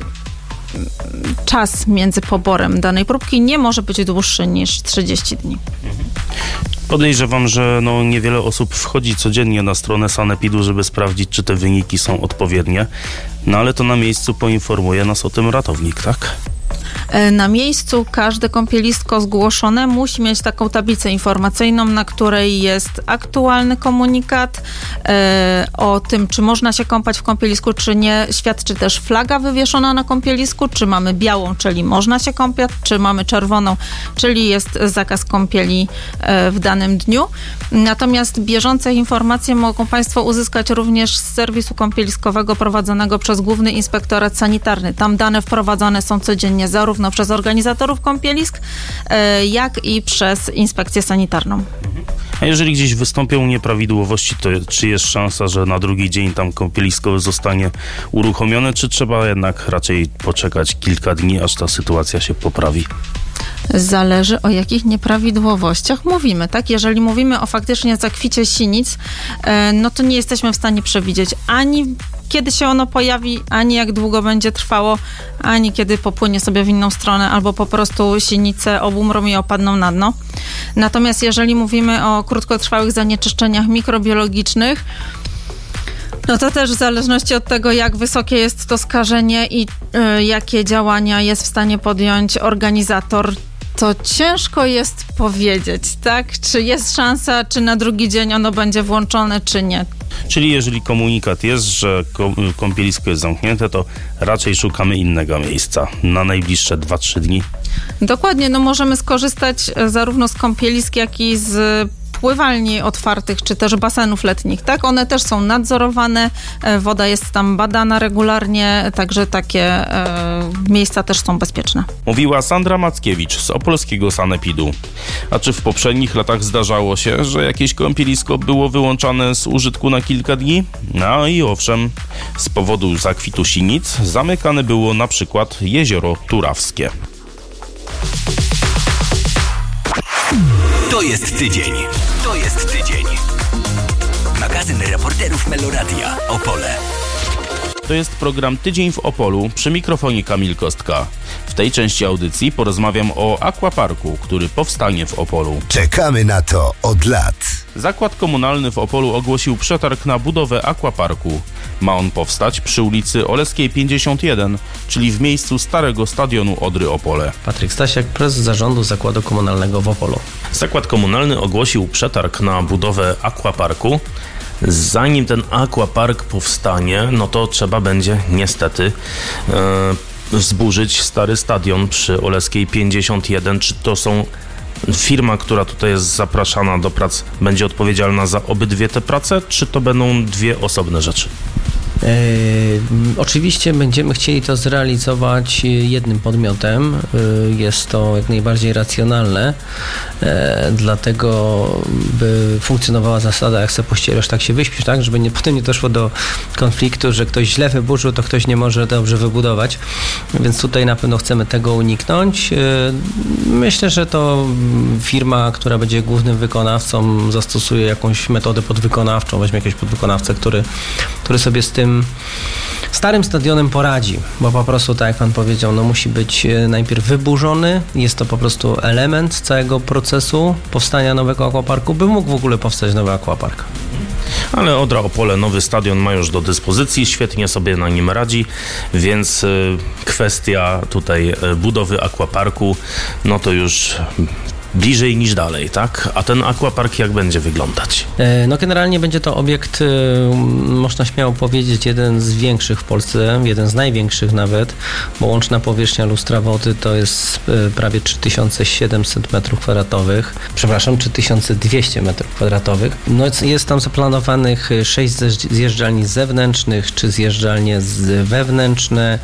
S9: czas między poborem danej próbki nie może być dłuższy niż trzydzieści dni.
S2: Podejrzewam, że no niewiele osób wchodzi codziennie na stronę sanepidu, żeby sprawdzić, czy te wyniki są odpowiednie. No ale to na miejscu poinformuje nas o tym ratownik, tak?
S9: Na miejscu każde kąpielisko zgłoszone musi mieć taką tablicę informacyjną, na której jest aktualny komunikat e, o tym, czy można się kąpać w kąpielisku, czy nie. Świadczy też flaga wywieszona na kąpielisku, czy mamy białą, czyli można się kąpać, czy mamy czerwoną, czyli jest zakaz kąpieli e, w danym dniu. Natomiast bieżące informacje mogą Państwo uzyskać również z serwisu kąpieliskowego prowadzonego przez Główny Inspektorat Sanitarny. Tam dane wprowadzane są codziennie zarówno przez organizatorów kąpielisk, jak i przez inspekcję sanitarną.
S2: A jeżeli gdzieś wystąpią nieprawidłowości, to czy jest szansa, że na drugi dzień tam kąpielisko zostanie uruchomione, czy trzeba jednak raczej poczekać kilka dni, aż ta sytuacja się poprawi?
S9: Zależy, o jakich nieprawidłowościach mówimy, tak? Jeżeli mówimy o faktycznie zakwicie sinic, no to nie jesteśmy w stanie przewidzieć ani kiedy się ono pojawi, ani jak długo będzie trwało, ani kiedy popłynie sobie w inną stronę, albo po prostu sinice obumrą i opadną na dno. Natomiast jeżeli mówimy o krótkotrwałych zanieczyszczeniach mikrobiologicznych, no to też w zależności od tego, jak wysokie jest to skażenie i y, jakie działania jest w stanie podjąć organizator, to ciężko jest powiedzieć, tak? Czy jest szansa, czy na drugi dzień ono będzie włączone, czy nie.
S2: Czyli jeżeli komunikat jest, że kąpielisko jest zamknięte, to raczej szukamy innego miejsca na najbliższe dwa trzy dni.
S9: Dokładnie, no możemy skorzystać zarówno z kąpielisk, jak i z pływalni otwartych, czy też basenów letnich, tak? One też są nadzorowane, woda jest tam badana regularnie, także takie e, miejsca też są bezpieczne.
S2: Mówiła Sandra Mackiewicz z opolskiego sanepidu. A czy w poprzednich latach zdarzało się, że jakieś kąpielisko było wyłączane z użytku na kilka dni? No i owszem, z powodu zakwitu sinic zamykane było na przykład Jezioro Turawskie.
S1: To jest tydzień. To jest tydzień. Magazyn reporterów Meloradia Opole.
S2: To jest program Tydzień w Opolu, przy mikrofonie Kamil Kostka. W tej części audycji porozmawiam o aquaparku, który powstanie w Opolu.
S3: Czekamy na to od lat.
S2: Zakład komunalny w Opolu ogłosił przetarg na budowę aquaparku. Ma on powstać przy ulicy Oleskiej pięćdziesiąt jeden, czyli w miejscu starego stadionu Odry Opole.
S10: Patryk Stasiak, prezes zarządu Zakładu Komunalnego w Opolu.
S2: Zakład komunalny ogłosił przetarg na budowę aquaparku. Zanim ten aquapark powstanie, no to trzeba będzie niestety e, zburzyć stary stadion przy Oleskiej pięćdziesiąt jeden. Czy to są firma, która tutaj jest zapraszana do prac, będzie odpowiedzialna za obydwie te prace, czy to będą dwie osobne rzeczy?
S10: E, oczywiście będziemy chcieli to zrealizować jednym podmiotem. E, jest to jak najbardziej racjonalne, e, dlatego by funkcjonowała zasada, jak se pościerasz, tak się wyśpisz, tak? Żeby nie, potem nie doszło do konfliktu, że ktoś źle wyburzył, to ktoś nie może dobrze wybudować. Więc tutaj na pewno chcemy tego uniknąć. E, myślę, że to firma, która będzie głównym wykonawcą, zastosuje jakąś metodę podwykonawczą, weźmie jakiegoś podwykonawcę, który, który sobie z tym starym stadionem poradzi, bo po prostu, tak jak pan powiedział, no musi być najpierw wyburzony, jest to po prostu element całego procesu powstania nowego aquaparku, by mógł w ogóle powstać nowy aquapark.
S2: Ale Odra Opole nowy stadion ma już do dyspozycji, świetnie sobie na nim radzi, więc kwestia tutaj budowy aquaparku, no to już bliżej niż dalej, tak? A ten aquapark jak będzie wyglądać?
S10: No generalnie będzie to obiekt, można śmiało powiedzieć, jeden z większych w Polsce, jeden z największych nawet, bo łączna powierzchnia lustra wody to jest prawie trzy tysiące siedemset metrów kwadratowych, przepraszam, trzy tysiące dwieście metrów kwadratowych. No jest tam zaplanowanych sześć zjeżdżalni zewnętrznych, czy zjeżdżalnie wewnętrzne,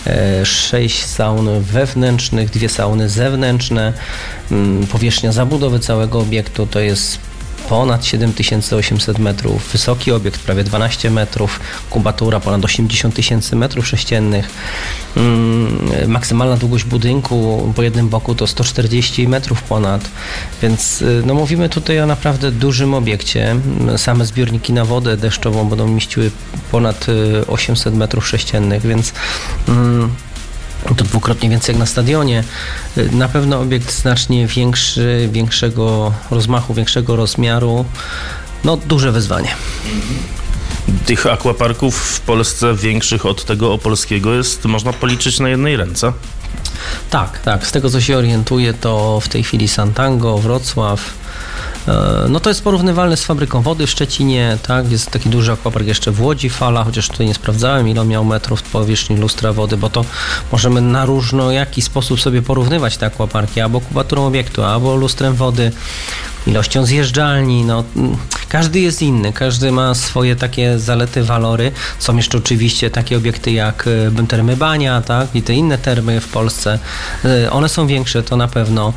S10: sześć saun wewnętrznych, dwie sauny zewnętrzne. Powierzchnia zabudowy całego obiektu to jest ponad siedem tysięcy osiemset metrów, wysoki obiekt prawie dwanaście metrów, kubatura ponad osiemdziesiąt tysięcy metrów sześciennych, maksymalna długość budynku po jednym boku to sto czterdzieści metrów ponad, więc no mówimy tutaj o naprawdę dużym obiekcie. Same zbiorniki na wodę deszczową będą mieściły ponad osiemset metrów sześciennych, więc mm, to dwukrotnie więcej jak na stadionie. Na pewno obiekt znacznie większy, większego rozmachu, większego rozmiaru. No, duże wyzwanie.
S2: Tych aquaparków w Polsce większych od tego opolskiego jest, można policzyć na jednej ręce.
S10: Tak, tak. Z tego co się orientuję, to w tej chwili Santango, Wrocław. No to jest porównywalne z fabryką wody w Szczecinie, tak? Jest taki duży aquapark jeszcze w Łodzi, Fala, chociaż tutaj nie sprawdzałem, ile on miał metrów powierzchni lustra wody, bo to możemy na różnojaki sposób sobie porównywać te aquaparki, albo kubaturą obiektu, albo lustrem wody, ilością zjeżdżalni, no każdy jest inny, każdy ma swoje takie zalety, walory. Są jeszcze oczywiście takie obiekty jak termy Bania, tak? I te inne termy w Polsce. One są większe, to na pewno.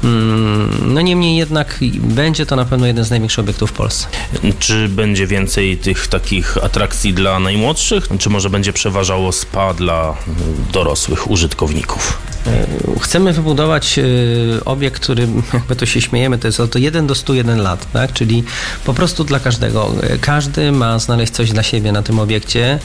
S10: No niemniej jednak będzie to na pewno jeden z największych obiektów w Polsce.
S2: Czy będzie więcej tych takich atrakcji dla najmłodszych? Czy może będzie przeważało spa dla dorosłych użytkowników?
S10: Chcemy wybudować obiekt, który, jakby to się śmiejemy, to jest od jeden do stu jeden lat, tak? Czyli po prostu dla każdego. Każdy ma znaleźć coś dla siebie na tym obiekcie,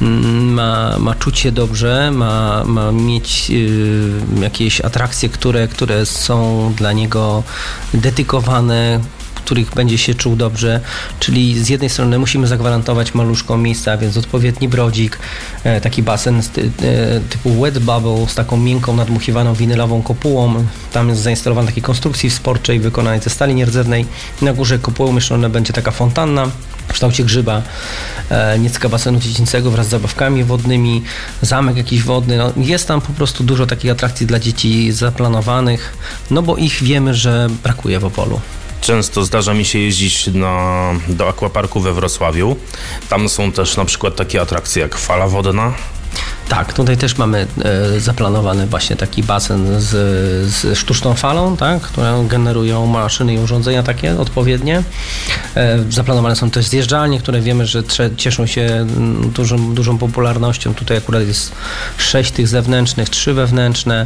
S10: ma, ma czuć się dobrze, ma, ma mieć y, jakieś atrakcje, które, które są dla niego dedykowane, których będzie się czuł dobrze, czyli z jednej strony musimy zagwarantować maluszkom miejsca, więc odpowiedni brodzik, taki basen typu wet bubble z taką miękką, nadmuchiwaną winylową kopułą. Tam jest zainstalowana takiej konstrukcji sporczej wykonanej ze stali nierdzewnej. Na górze kopuły umieszczona będzie taka fontanna w kształcie grzyba, niecka basenu dziecięcego wraz z zabawkami wodnymi, zamek jakiś wodny. No, jest tam po prostu dużo takich atrakcji dla dzieci zaplanowanych, no bo ich wiemy, że brakuje w Opolu.
S2: Często zdarza mi się jeździć na, do aquaparku we Wrocławiu. Tam są też na przykład takie atrakcje jak fala wodna.
S10: Tak, tutaj też mamy e, zaplanowany właśnie taki basen z, z sztuczną falą, tak, które generują maszyny i urządzenia takie odpowiednie. E, zaplanowane są też zjeżdżalnie, które wiemy, że trze, cieszą się dużą, dużą popularnością. Tutaj akurat jest sześć tych zewnętrznych, trzy wewnętrzne.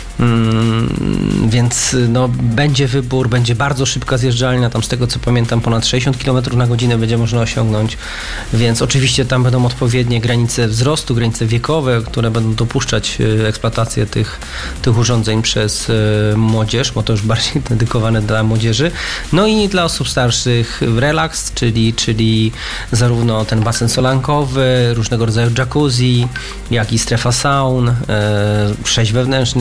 S10: Hmm, więc no, będzie wybór, będzie bardzo szybka zjeżdżalnia, tam z tego co pamiętam ponad sześćdziesiąt kilometrów na godzinę będzie można osiągnąć, więc oczywiście tam będą odpowiednie granice wzrostu, granice wiekowe, które będą dopuszczać eksploatację tych, tych urządzeń przez y, młodzież, bo to już bardziej dedykowane dla młodzieży, no i dla osób starszych relaks, czyli, czyli zarówno ten basen solankowy, różnego rodzaju jacuzzi, jak i strefa saun, y, sześć wewnętrznych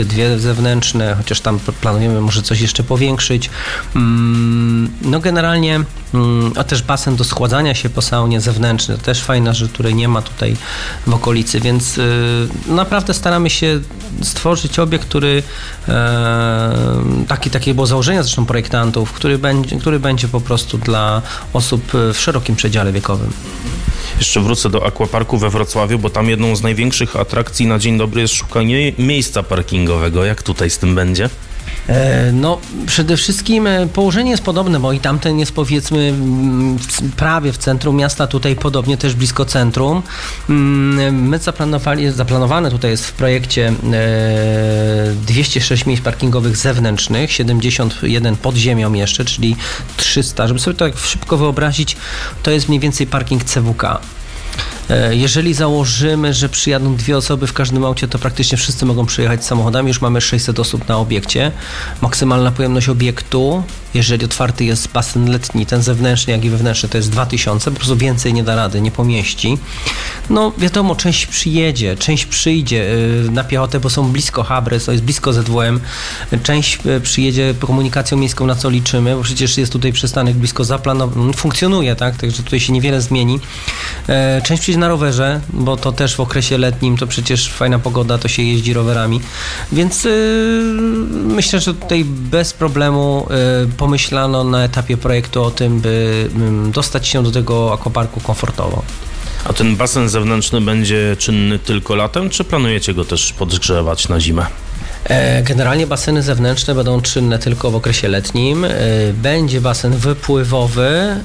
S10: strefy, dwie zewnętrzne, chociaż tam planujemy może coś jeszcze powiększyć. No generalnie, a też basen do schładzania się po saunie zewnętrzny, to też fajna rzecz, której nie ma tutaj w okolicy, więc naprawdę staramy się stworzyć obiekt, który taki, takie było założenie zresztą projektantów, który będzie, który będzie po prostu dla osób w szerokim przedziale wiekowym.
S2: Jeszcze wrócę do aquaparku we Wrocławiu, bo tam jedną z największych atrakcji na dzień dobry jest szukanie miejsca parkingowego. Jak tutaj z tym będzie?
S10: No, przede wszystkim położenie jest podobne, bo i tamten jest powiedzmy prawie w centrum miasta, tutaj podobnie też blisko centrum. My zaplanowali, zaplanowane tutaj jest w projekcie dwieście sześć miejsc parkingowych zewnętrznych, siedemdziesiąt jeden pod ziemią jeszcze, czyli trzysta. Żeby sobie to tak szybko wyobrazić, to jest mniej więcej parking C W K. Jeżeli założymy, że przyjadą dwie osoby w każdym aucie, to praktycznie wszyscy mogą przyjechać samochodami. Już mamy sześćset osób na obiekcie. Maksymalna pojemność obiektu, jeżeli otwarty jest basen letni, ten zewnętrzny, jak i wewnętrzny, to jest dwa tysiące. Po prostu więcej nie da rady, nie pomieści. No wiadomo, część przyjedzie, część przyjdzie na piechotę, bo są blisko Habry, to jest blisko Z W M. Część przyjedzie komunikacją miejską, na co liczymy, bo przecież jest tutaj przystanek blisko zaplanowany, funkcjonuje, tak? Także tutaj się niewiele zmieni. Część przyjdzie na rowerze, bo to też w okresie letnim to przecież fajna pogoda, to się jeździ rowerami, więc yy, myślę, że tutaj bez problemu yy, pomyślano na etapie projektu o tym, by yy, dostać się do tego aquaparku komfortowo.
S2: A ten basen zewnętrzny będzie czynny tylko latem, czy planujecie go też podgrzewać na zimę?
S10: Generalnie baseny zewnętrzne będą czynne tylko w okresie letnim. Będzie basen wypływowy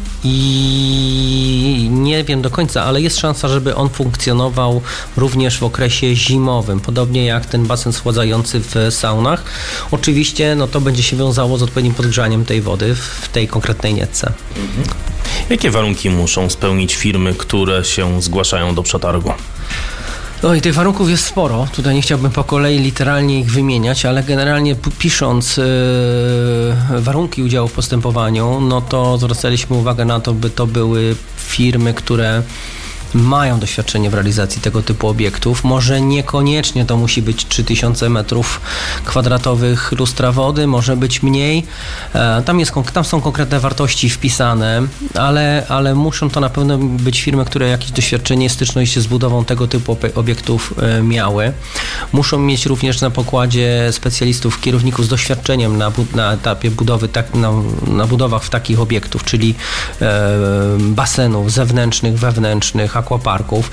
S10: i nie wiem do końca, ale jest szansa, żeby on funkcjonował również w okresie zimowym, podobnie jak ten basen schładzający w saunach. Oczywiście no to będzie się wiązało z odpowiednim podgrzaniem tej wody w tej konkretnej nietce.
S2: Mhm. Jakie warunki muszą spełnić firmy, które się zgłaszają do przetargu?
S10: No i tych warunków jest sporo. Tutaj nie chciałbym po kolei literalnie ich wymieniać, ale generalnie pisząc yy, warunki udziału w postępowaniu, no to zwracaliśmy uwagę na to, by to były firmy, które mają doświadczenie w realizacji tego typu obiektów. Może niekoniecznie to musi być trzy tysiące metrów kwadratowych lustra wody, może być mniej. Tam, jest, tam są konkretne wartości wpisane, ale, ale muszą to na pewno być firmy, które jakieś doświadczenie, styczność z budową tego typu obiektów miały. Muszą mieć również na pokładzie specjalistów, kierowników z doświadczeniem na, na etapie budowy, tak, na, na budowach w takich obiektów, czyli e, basenów zewnętrznych, wewnętrznych, aquaparków.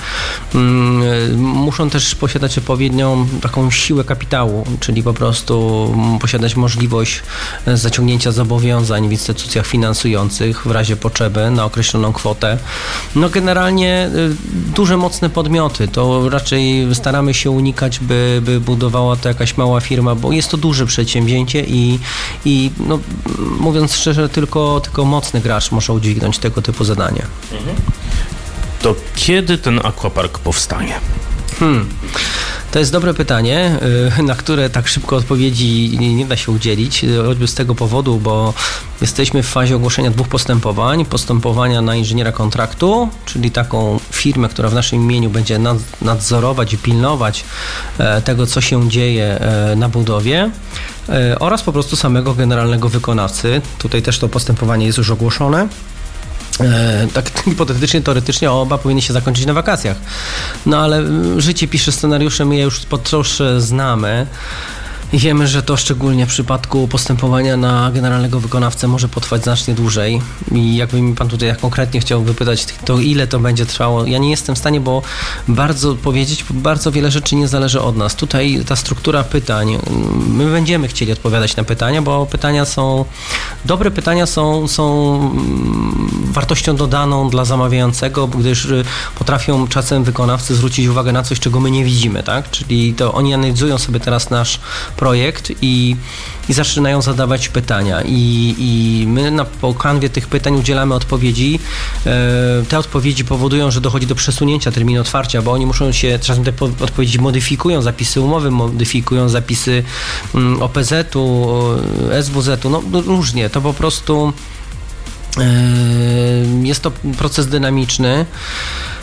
S10: Muszą też posiadać odpowiednią taką siłę kapitału, czyli po prostu posiadać możliwość zaciągnięcia zobowiązań w instytucjach finansujących w razie potrzeby na określoną kwotę. No generalnie duże, mocne podmioty, to raczej staramy się unikać, by, by budowała to jakaś mała firma, bo jest to duże przedsięwzięcie i, i no, mówiąc szczerze, tylko, tylko mocny gracz może udźwignąć tego typu zadanie. Mhm.
S2: To kiedy ten aquapark powstanie?
S10: Hmm. To jest dobre pytanie, na które tak szybko odpowiedzi nie da się udzielić, choćby z tego powodu, bo jesteśmy w fazie ogłoszenia dwóch postępowań. Postępowania na inżyniera kontraktu, czyli taką firmę, która w naszym imieniu będzie nadzorować i pilnować tego, co się dzieje na budowie, oraz po prostu samego generalnego wykonawcy. Tutaj też to postępowanie jest już ogłoszone. E, tak hipotetycznie, teoretycznie oba powinny się zakończyć na wakacjach. No ale życie pisze scenariusze, my je już po trosze znamy. I wiemy, że to szczególnie w przypadku postępowania na generalnego wykonawcę może potrwać znacznie dłużej. I jakby mi pan tutaj konkretnie chciał wypytać, to ile to będzie trwało, ja nie jestem w stanie, bo bardzo powiedzieć, bardzo wiele rzeczy nie zależy od nas. Tutaj ta struktura pytań, my będziemy chcieli odpowiadać na pytania, bo pytania są, dobre pytania są, są wartością dodaną dla zamawiającego, gdyż potrafią czasem wykonawcy zwrócić uwagę na coś, czego my nie widzimy, tak? Czyli to oni analizują sobie teraz nasz projekt i, i zaczynają zadawać pytania i, i my na po kanwie tych pytań udzielamy odpowiedzi. Te odpowiedzi powodują, że dochodzi do przesunięcia terminu otwarcia, bo oni muszą się, czasem te odpowiedzi modyfikują, zapisy umowy modyfikują, zapisy O P Z-u, S W Z-u, no różnie, to po prostu jest to proces dynamiczny.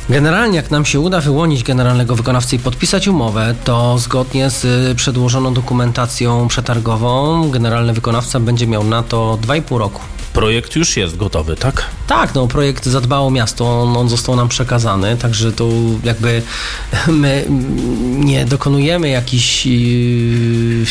S10: Generalnie jak nam się uda wyłonić generalnego wykonawcę i podpisać umowę, to zgodnie z przedłożoną dokumentacją przetargową generalny wykonawca będzie miał na to dwa i pół roku.
S2: Projekt już jest gotowy, tak?
S10: Tak, no projekt zadbało miasto, on, on został nam przekazany, także tu jakby my nie dokonujemy jakichś yy,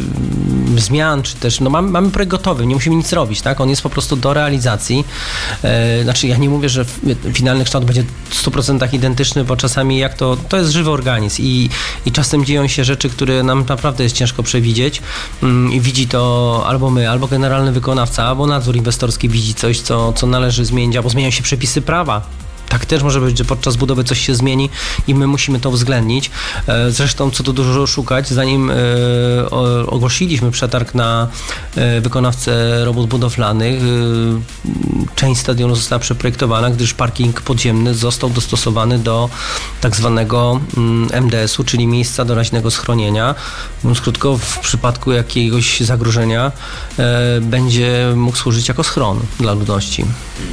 S10: zmian, czy też, no mamy, mamy projekt gotowy, nie musimy nic robić, tak? On jest po prostu do realizacji. E, znaczy ja nie mówię, że finalny kształt będzie w stu procentach identyczny, bo czasami jak to, to jest żywy organizm i, i czasem dzieją się rzeczy, które nam naprawdę jest ciężko przewidzieć mm, i widzi to albo my, albo generalny wykonawca, albo nadzór inwestorski widzi coś, co, co należy zmienić, albo zmieniają się przepisy prawa. Tak też może być, że podczas budowy coś się zmieni i my musimy to uwzględnić. Zresztą, co tu dużo szukać, zanim ogłosiliśmy przetarg na wykonawcę robót budowlanych, część stadionu została przeprojektowana, gdyż parking podziemny został dostosowany do tak zwanego M D S u, czyli miejsca doraźnego schronienia. Mówiąc krótko, w przypadku jakiegoś zagrożenia będzie mógł służyć jako schron dla ludności.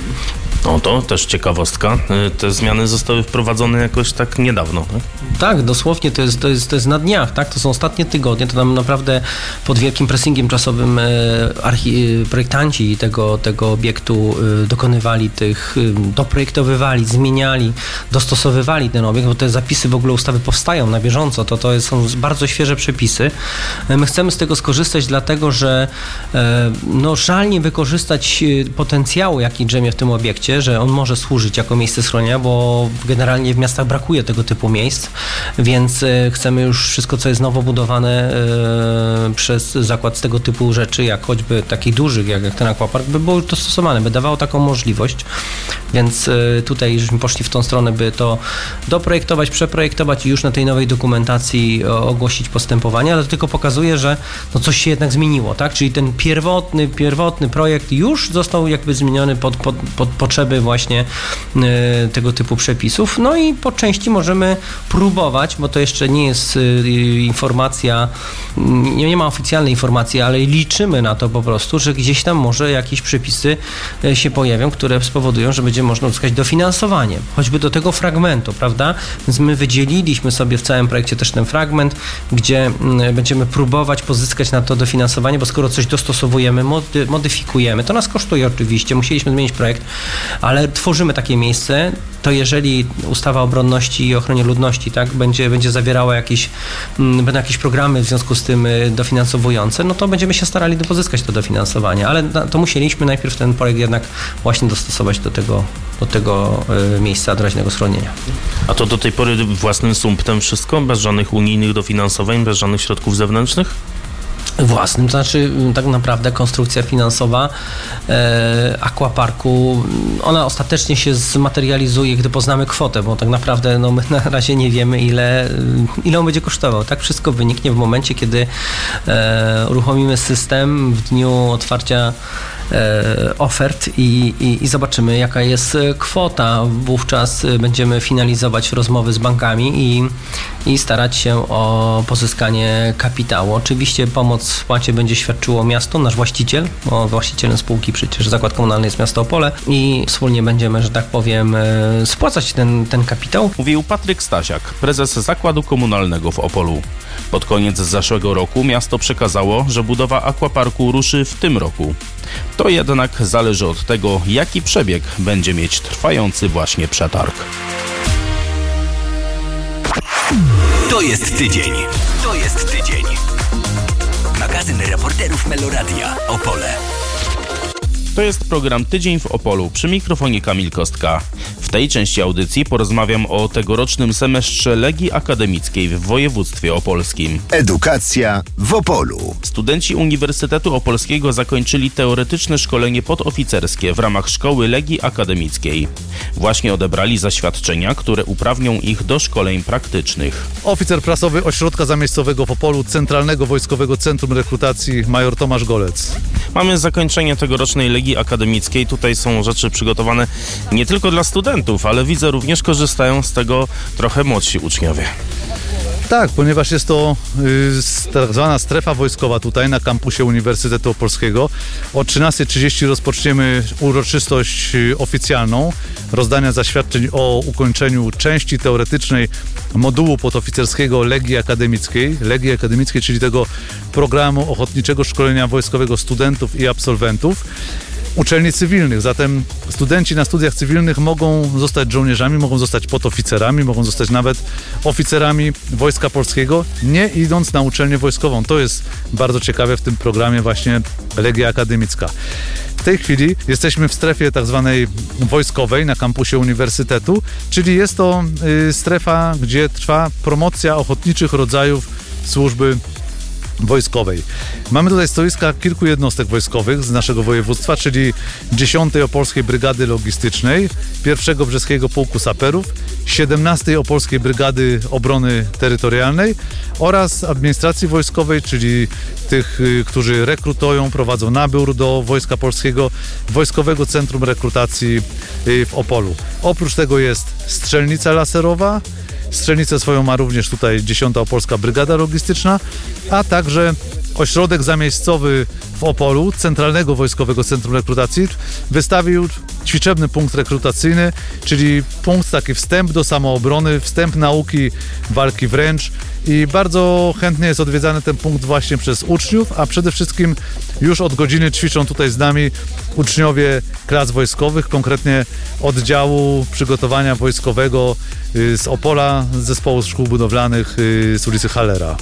S2: No to też ciekawostka. Te zmiany zostały wprowadzone jakoś tak niedawno. Tak,
S10: tak dosłownie to jest, to, jest, to jest na dniach, tak? To są ostatnie tygodnie, to tam naprawdę pod wielkim pressingiem czasowym archi- projektanci tego, tego obiektu dokonywali tych, doprojektowywali, zmieniali, dostosowywali ten obiekt, bo te zapisy w ogóle ustawy powstają na bieżąco, to, to są bardzo świeże przepisy. My chcemy z tego skorzystać dlatego, że no, żalnie wykorzystać potencjału, jaki drzemie w tym obiekcie, że on może służyć jako miejsce schronienia, bo generalnie w miastach brakuje tego typu miejsc, więc chcemy już wszystko, co jest nowo budowane przez zakład z tego typu rzeczy, jak choćby takich dużych, jak, jak ten aquapark, by było dostosowane, by dawało taką możliwość, więc tutaj żeśmy poszli w tą stronę, by to doprojektować, przeprojektować i już na tej nowej dokumentacji ogłosić postępowanie, ale to tylko pokazuje, że no coś się jednak zmieniło, tak? Czyli ten pierwotny, pierwotny projekt już został jakby zmieniony pod, pod, pod potrzeby właśnie y, tego typu przepisów. No i po części możemy próbować, bo to jeszcze nie jest y, informacja, nie, nie ma oficjalnej informacji, ale liczymy na to po prostu, że gdzieś tam może jakieś przepisy y, się pojawią, które spowodują, że będzie można uzyskać dofinansowanie, choćby do tego fragmentu, prawda? Więc my wydzieliliśmy sobie w całym projekcie też ten fragment, gdzie y, będziemy próbować pozyskać na to dofinansowanie, bo skoro coś dostosowujemy, mody, modyfikujemy, to nas kosztuje oczywiście, musieliśmy zmienić projekt, ale tworzymy takie miejsce, to jeżeli ustawa o obronności i ochronie ludności, tak, będzie, będzie zawierała jakieś, m, będą jakieś programy w związku z tym y, dofinansowujące, no to będziemy się starali pozyskać to dofinansowanie, ale na, to musieliśmy najpierw ten projekt jednak właśnie dostosować do tego, do tego y, miejsca doraźnego schronienia.
S2: A to do tej pory własnym sumptem wszystko? Bez żadnych unijnych dofinansowań, bez żadnych środków zewnętrznych?
S10: Własnym, to znaczy tak naprawdę konstrukcja finansowa e, aquaparku, ona ostatecznie się zmaterializuje, gdy poznamy kwotę, bo tak naprawdę no, my na razie nie wiemy, ile, ile on będzie kosztował. Tak wszystko wyniknie w momencie, kiedy e, uruchomimy system w dniu otwarcia e, ofert i, i, i zobaczymy, jaka jest kwota. Wówczas będziemy finalizować rozmowy z bankami i, i starać się o pozyskanie kapitału. Oczywiście pomoc w spłacie będzie świadczyło miasto, nasz właściciel, bo właścicielem spółki przecież Zakład Komunalny jest miasto Opole i wspólnie będziemy, że tak powiem, spłacać ten, ten kapitał.
S2: Mówił Patryk Stasiak, prezes Zakładu Komunalnego w Opolu. Pod koniec zeszłego roku miasto przekazało, że budowa aquaparku ruszy w tym roku. To jednak zależy od tego, jaki przebieg będzie mieć trwający właśnie przetarg.
S1: To jest tydzień. To jest tydzień. Magazyn reporterów Meloradia Opole.
S2: To jest program Tydzień w Opolu. Przy mikrofonie Kamil Kostka. W tej części audycji porozmawiam o tegorocznym semestrze Legii Akademickiej w województwie opolskim.
S3: Edukacja w Opolu.
S2: Studenci Uniwersytetu Opolskiego zakończyli teoretyczne szkolenie podoficerskie w ramach Szkoły Legii Akademickiej. Właśnie odebrali zaświadczenia, które uprawnią ich do szkoleń praktycznych.
S11: Oficer prasowy Ośrodka Zamiejscowego w Opolu Centralnego Wojskowego Centrum Rekrutacji major Tomasz Golec.
S2: Mamy zakończenie tegorocznej Legii Akademickiej. Tutaj są rzeczy przygotowane nie tylko dla studentów, ale widzę również korzystają z tego trochę młodsi uczniowie.
S11: Tak, ponieważ jest to y, tak zwana strefa wojskowa tutaj na kampusie Uniwersytetu Opolskiego. O trzynasta trzydzieści rozpoczniemy uroczystość y, oficjalną rozdania zaświadczeń o ukończeniu części teoretycznej modułu podoficerskiego Legii Akademickiej. Legii Akademickiej, czyli tego programu ochotniczego szkolenia wojskowego studentów i absolwentów uczelni cywilnych. Zatem studenci na studiach cywilnych mogą zostać żołnierzami, mogą zostać podoficerami, mogą zostać nawet oficerami Wojska Polskiego, nie idąc na uczelnię wojskową. To jest bardzo ciekawe w tym programie właśnie Legia Akademicka. W tej chwili jesteśmy w strefie tak zwanej wojskowej na kampusie uniwersytetu, czyli jest to y, strefa, gdzie trwa promocja ochotniczych rodzajów służby wojskowej. Mamy tutaj stoiska kilku jednostek wojskowych z naszego województwa, czyli dziesiątej Opolskiej Brygady Logistycznej, pierwszego Brzeskiego Pułku Saperów, siedemnastej Opolskiej Brygady Obrony Terytorialnej oraz administracji wojskowej, czyli tych, którzy rekrutują, prowadzą nabór do Wojska Polskiego, Wojskowego Centrum Rekrutacji w Opolu. Oprócz tego jest strzelnica laserowa. Strzelnicę swoją ma również tutaj dziesiąta Opolska Brygada Logistyczna, a także ośrodek zamiejscowy w Opolu, Centralnego Wojskowego Centrum Rekrutacji, wystawił ćwiczebny punkt rekrutacyjny, czyli punkt taki wstęp do samoobrony, wstęp nauki walki wręcz i bardzo chętnie jest odwiedzany ten punkt właśnie przez uczniów, a przede wszystkim już od godziny ćwiczą tutaj z nami uczniowie klas wojskowych, konkretnie oddziału przygotowania wojskowego z Opola, z zespołu szkół budowlanych z ulicy Hallera.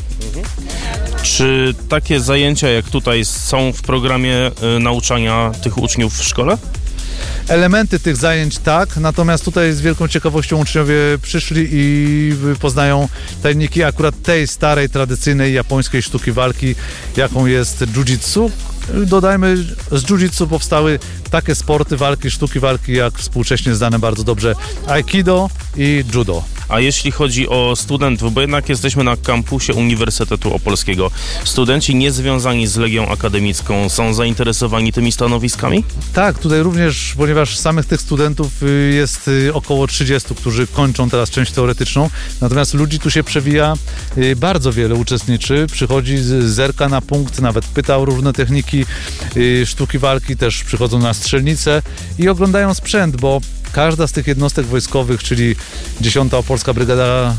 S2: Czy takie zajęcia jak tutaj są w programie y, nauczania tych uczniów w szkole?
S11: Elementy tych zajęć tak, natomiast tutaj z wielką ciekawością uczniowie przyszli i poznają tajniki akurat tej starej, tradycyjnej japońskiej sztuki walki, jaką jest jiu-jitsu. Dodajmy, z jiu-jitsu powstały takie sporty walki, sztuki walki, jak współcześnie znane bardzo dobrze aikido i judo.
S2: A jeśli chodzi o studentów, bo jednak jesteśmy na kampusie Uniwersytetu Opolskiego, studenci niezwiązani z Legią Akademicką są zainteresowani tymi stanowiskami?
S11: Tak, tutaj również, ponieważ samych tych studentów jest około trzydziestu, którzy kończą teraz część teoretyczną, natomiast ludzi tu się przewija bardzo wiele, uczestniczy, przychodzi, zerka na punkt, nawet pyta o różne techniki sztuki walki, też przychodzą na strzelnicę i oglądają sprzęt, bo każda z tych jednostek wojskowych, czyli dziesiąta Opolska Brygada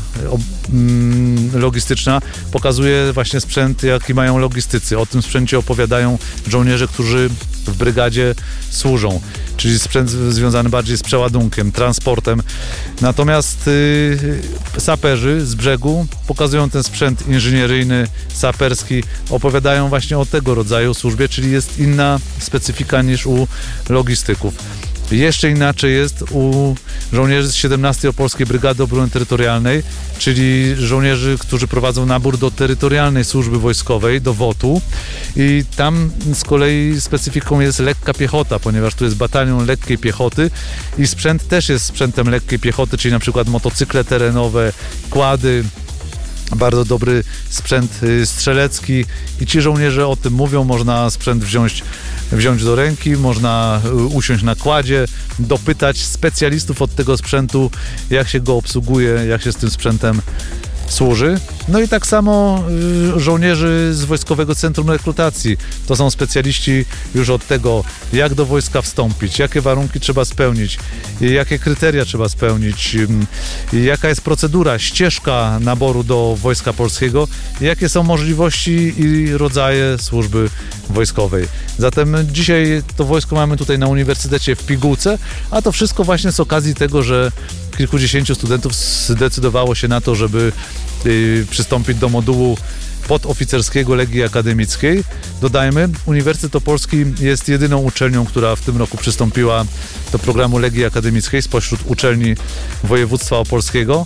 S11: Logistyczna, pokazuje właśnie sprzęt, jaki mają logistycy. O tym sprzęcie opowiadają żołnierze, którzy w brygadzie służą, czyli sprzęt związany bardziej z przeładunkiem, transportem. Natomiast y, saperzy z brzegu pokazują ten sprzęt inżynieryjny, saperski, opowiadają właśnie o tego rodzaju służbie, czyli jest inna specyfika niż u logistyków. Jeszcze inaczej jest u żołnierzy z siedemnastej Opolskiej Brygady Obrony Terytorialnej, czyli żołnierzy, którzy prowadzą nabór do terytorialnej służby wojskowej, do wotu, i tam z kolei specyfiką jest lekka piechota, ponieważ tu jest batalion lekkiej piechoty i sprzęt też jest sprzętem lekkiej piechoty, czyli na przykład motocykle terenowe, kłady, bardzo dobry sprzęt strzelecki i ci żołnierze o tym mówią. Można sprzęt wziąć, wziąć do ręki, można usiąść na kładzie, dopytać specjalistów od tego sprzętu, jak się go obsługuje, jak się z tym sprzętem służy. No i tak samo y, żołnierzy z Wojskowego Centrum Rekrutacji. To są specjaliści już od tego, jak do wojska wstąpić, jakie warunki trzeba spełnić, jakie kryteria trzeba spełnić, y, jaka jest procedura, ścieżka naboru do Wojska Polskiego, jakie są możliwości i rodzaje służby wojskowej. Zatem dzisiaj to wojsko mamy tutaj na Uniwersytecie w Pigułce, a to wszystko właśnie z okazji tego, że kilkudziesięciu studentów zdecydowało się na to, żeby y, przystąpić do modułu podoficerskiego Legii Akademickiej. Dodajmy, Uniwersytet Opolski jest jedyną uczelnią, która w tym roku przystąpiła do programu Legii Akademickiej spośród uczelni województwa opolskiego.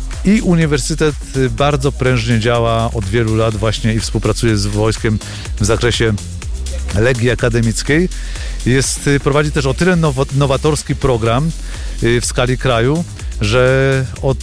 S11: I uniwersytet bardzo prężnie działa od wielu lat właśnie i współpracuje z wojskiem w zakresie Legii Akademickiej. Jest, prowadzi też o tyle nowatorski program w skali kraju, że od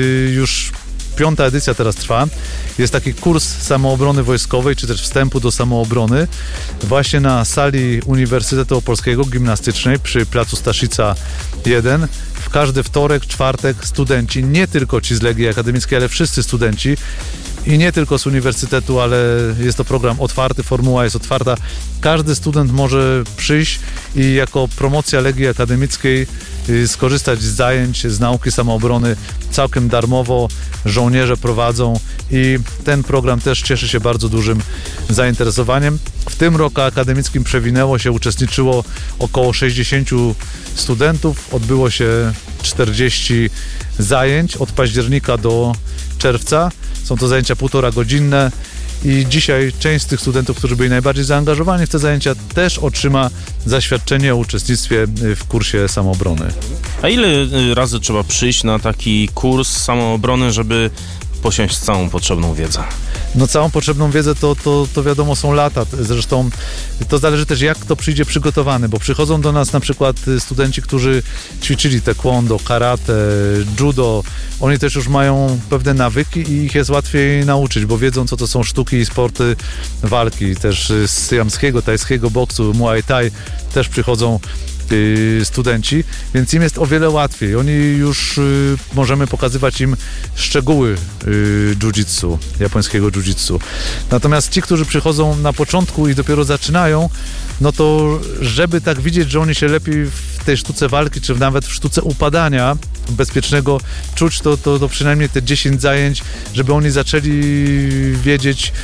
S11: już piąta edycja teraz trwa. Jest taki kurs samoobrony wojskowej, czy też wstępu do samoobrony właśnie na sali Uniwersytetu Opolskiego Gimnastycznej przy placu Staszica jeden w każdy wtorek, czwartek studenci, nie tylko ci z Legii Akademickiej, ale wszyscy studenci i nie tylko z uniwersytetu, ale jest to program otwarty, formuła jest otwarta. Każdy student może przyjść i jako promocja Legii Akademickiej skorzystać z zajęć, z nauki samoobrony całkiem darmowo. Żołnierze prowadzą i ten program też cieszy się bardzo dużym zainteresowaniem. W tym roku akademickim przewinęło się, uczestniczyło około sześćdziesięciu studentów. Odbyło się czterdzieści zajęć od października do czerwca. Są to zajęcia półtora godzinne i dzisiaj część z tych studentów, którzy byli najbardziej zaangażowani w te zajęcia, też otrzyma zaświadczenie o uczestnictwie w kursie samoobrony.
S2: A ile razy trzeba przyjść na taki kurs samoobrony, żeby posiąść całą potrzebną wiedzę?
S11: No całą potrzebną wiedzę to, to, to wiadomo są lata. Zresztą to zależy też jak kto przyjdzie przygotowany, bo przychodzą do nas na przykład studenci, którzy ćwiczyli taekwondo, karate, judo. Oni też już mają pewne nawyki i ich jest łatwiej nauczyć, bo wiedzą co to są sztuki i sporty walki. Też z syjamskiego, tajskiego boksu, muay thai też przychodzą studenci, więc im jest o wiele łatwiej. Oni już y, możemy pokazywać im szczegóły y, jiu-jitsu, japońskiego jiu-jitsu. Natomiast ci, którzy przychodzą na początku i dopiero zaczynają, no to żeby tak widzieć, że oni się lepiej w tej sztuce walki, czy nawet w sztuce upadania bezpiecznego czuć, to, to, to przynajmniej te dziesięć zajęć, żeby oni zaczęli wiedzieć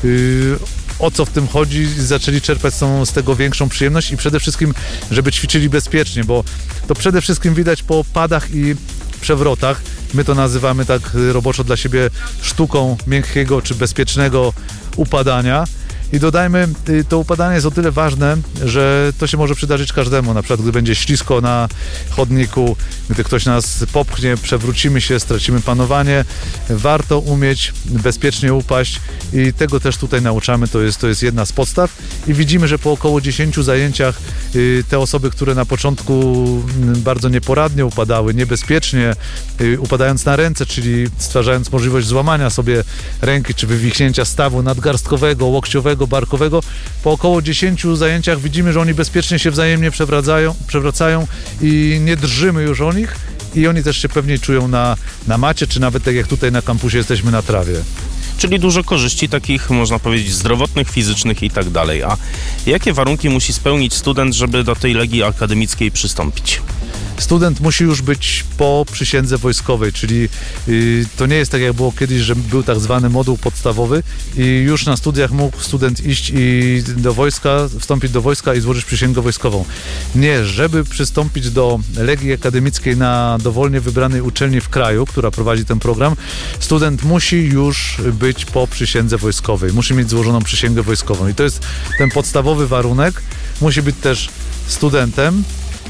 S11: y, o co w tym chodzi i zaczęli czerpać z tego większą przyjemność i przede wszystkim, żeby ćwiczyli bezpiecznie, bo to przede wszystkim widać po padach i przewrotach. My to nazywamy tak roboczo dla siebie sztuką miękkiego czy bezpiecznego upadania. I dodajmy, to upadanie jest o tyle ważne, że to się może przydarzyć każdemu. Na przykład, gdy będzie ślisko na chodniku, gdy ktoś nas popchnie, przewrócimy się, stracimy panowanie. Warto umieć bezpiecznie upaść i tego też tutaj nauczamy. To jest, to jest jedna z podstaw. I widzimy, że po około dziesięciu zajęciach te osoby, które na początku bardzo nieporadnie upadały, niebezpiecznie, upadając na ręce, czyli stwarzając możliwość złamania sobie ręki, czy wywichnięcia stawu nadgarstkowego, łokciowego, barkowego. Po około dziesięciu zajęciach widzimy, że oni bezpiecznie się wzajemnie przewracają, przewracają i nie drżymy już o nich i oni też się pewniej czują na, na macie, czy nawet tak jak tutaj na kampusie jesteśmy na trawie.
S2: Czyli dużo korzyści takich, można powiedzieć, zdrowotnych, fizycznych i tak dalej. A jakie warunki musi spełnić student, żeby do tej Legii Akademickiej przystąpić?
S11: Student musi już być po przysiędze wojskowej, czyli y, to nie jest tak jak było kiedyś, że był tak zwany moduł podstawowy i już na studiach mógł student iść i do wojska, wstąpić do wojska i złożyć przysięgę wojskową. Nie, żeby przystąpić do Legii Akademickiej na dowolnie wybranej uczelni w kraju, która prowadzi ten program, student musi już być po przysiędze wojskowej, musi mieć złożoną przysięgę wojskową i to jest ten podstawowy warunek, musi być też studentem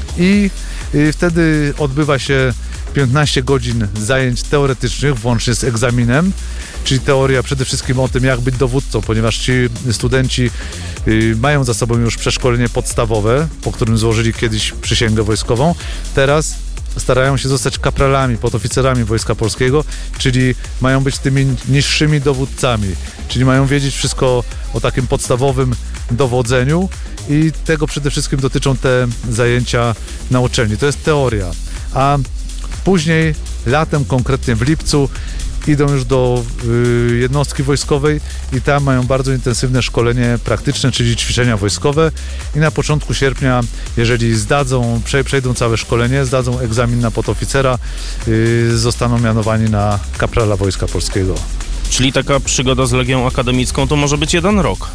S11: i I wtedy odbywa się piętnaście godzin zajęć teoretycznych, włącznie z egzaminem, czyli teoria przede wszystkim o tym, jak być dowódcą, ponieważ ci studenci y, mają za sobą już przeszkolenie podstawowe, po którym złożyli kiedyś przysięgę wojskową. Teraz starają się zostać kapralami, podoficerami Wojska Polskiego, czyli mają być tymi niższymi dowódcami, czyli mają wiedzieć wszystko o takim podstawowym dowodzeniu i tego przede wszystkim dotyczą te zajęcia na uczelni. To jest teoria, a później latem, konkretnie w lipcu, idą już do y, jednostki wojskowej i tam mają bardzo intensywne szkolenie praktyczne, czyli ćwiczenia wojskowe i na początku sierpnia, jeżeli zdadzą, prze, przejdą całe szkolenie, zdadzą egzamin na podoficera, y, zostaną mianowani na kaprala Wojska Polskiego.
S2: Czyli taka przygoda z Legią Akademicką to może być jeden rok?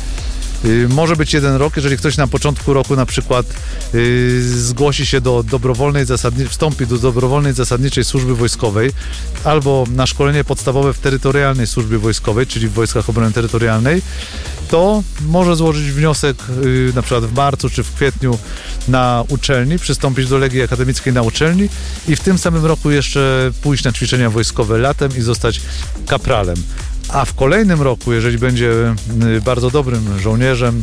S11: Y, może być jeden rok, jeżeli ktoś na początku roku na przykład y, zgłosi się do dobrowolnej zasadniczej, wstąpi do dobrowolnej zasadniczej służby wojskowej albo na szkolenie podstawowe w terytorialnej służbie wojskowej, czyli w Wojskach Obrony Terytorialnej, to może złożyć wniosek y, na przykład w marcu czy w kwietniu na uczelni, przystąpić do Legii Akademickiej na uczelni i w tym samym roku jeszcze pójść na ćwiczenia wojskowe latem i zostać kapralem. A w kolejnym roku, jeżeli będzie bardzo dobrym żołnierzem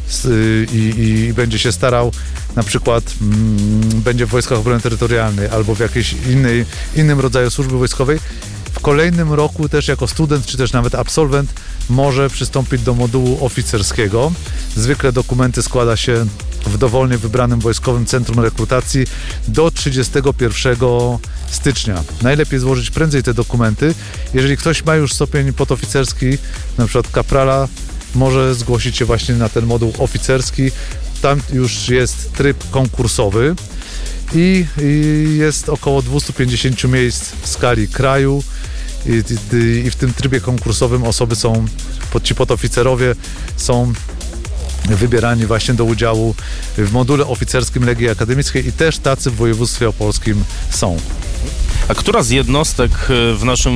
S11: i, i, i będzie się starał, na przykład m, będzie w Wojskach Obrony Terytorialnej albo w jakiejś innej, innym rodzaju służby wojskowej, w kolejnym roku też jako student, czy też nawet absolwent może przystąpić do modułu oficerskiego. Zwykle dokumenty składa się w dowolnie wybranym Wojskowym Centrum Rekrutacji do trzydziestego pierwszego stycznia. Najlepiej złożyć prędzej te dokumenty. Jeżeli ktoś ma już stopień podoficerski, na przykład kaprala, może zgłosić się właśnie na ten moduł oficerski. Tam już jest tryb konkursowy i, i jest około dwieście pięćdziesiąt miejsc w skali kraju. I, i, I w tym trybie konkursowym osoby są, ci podoficerowie są wybierani właśnie do udziału w module oficerskim Legii Akademickiej i też tacy w województwie opolskim są.
S2: A która z jednostek w naszym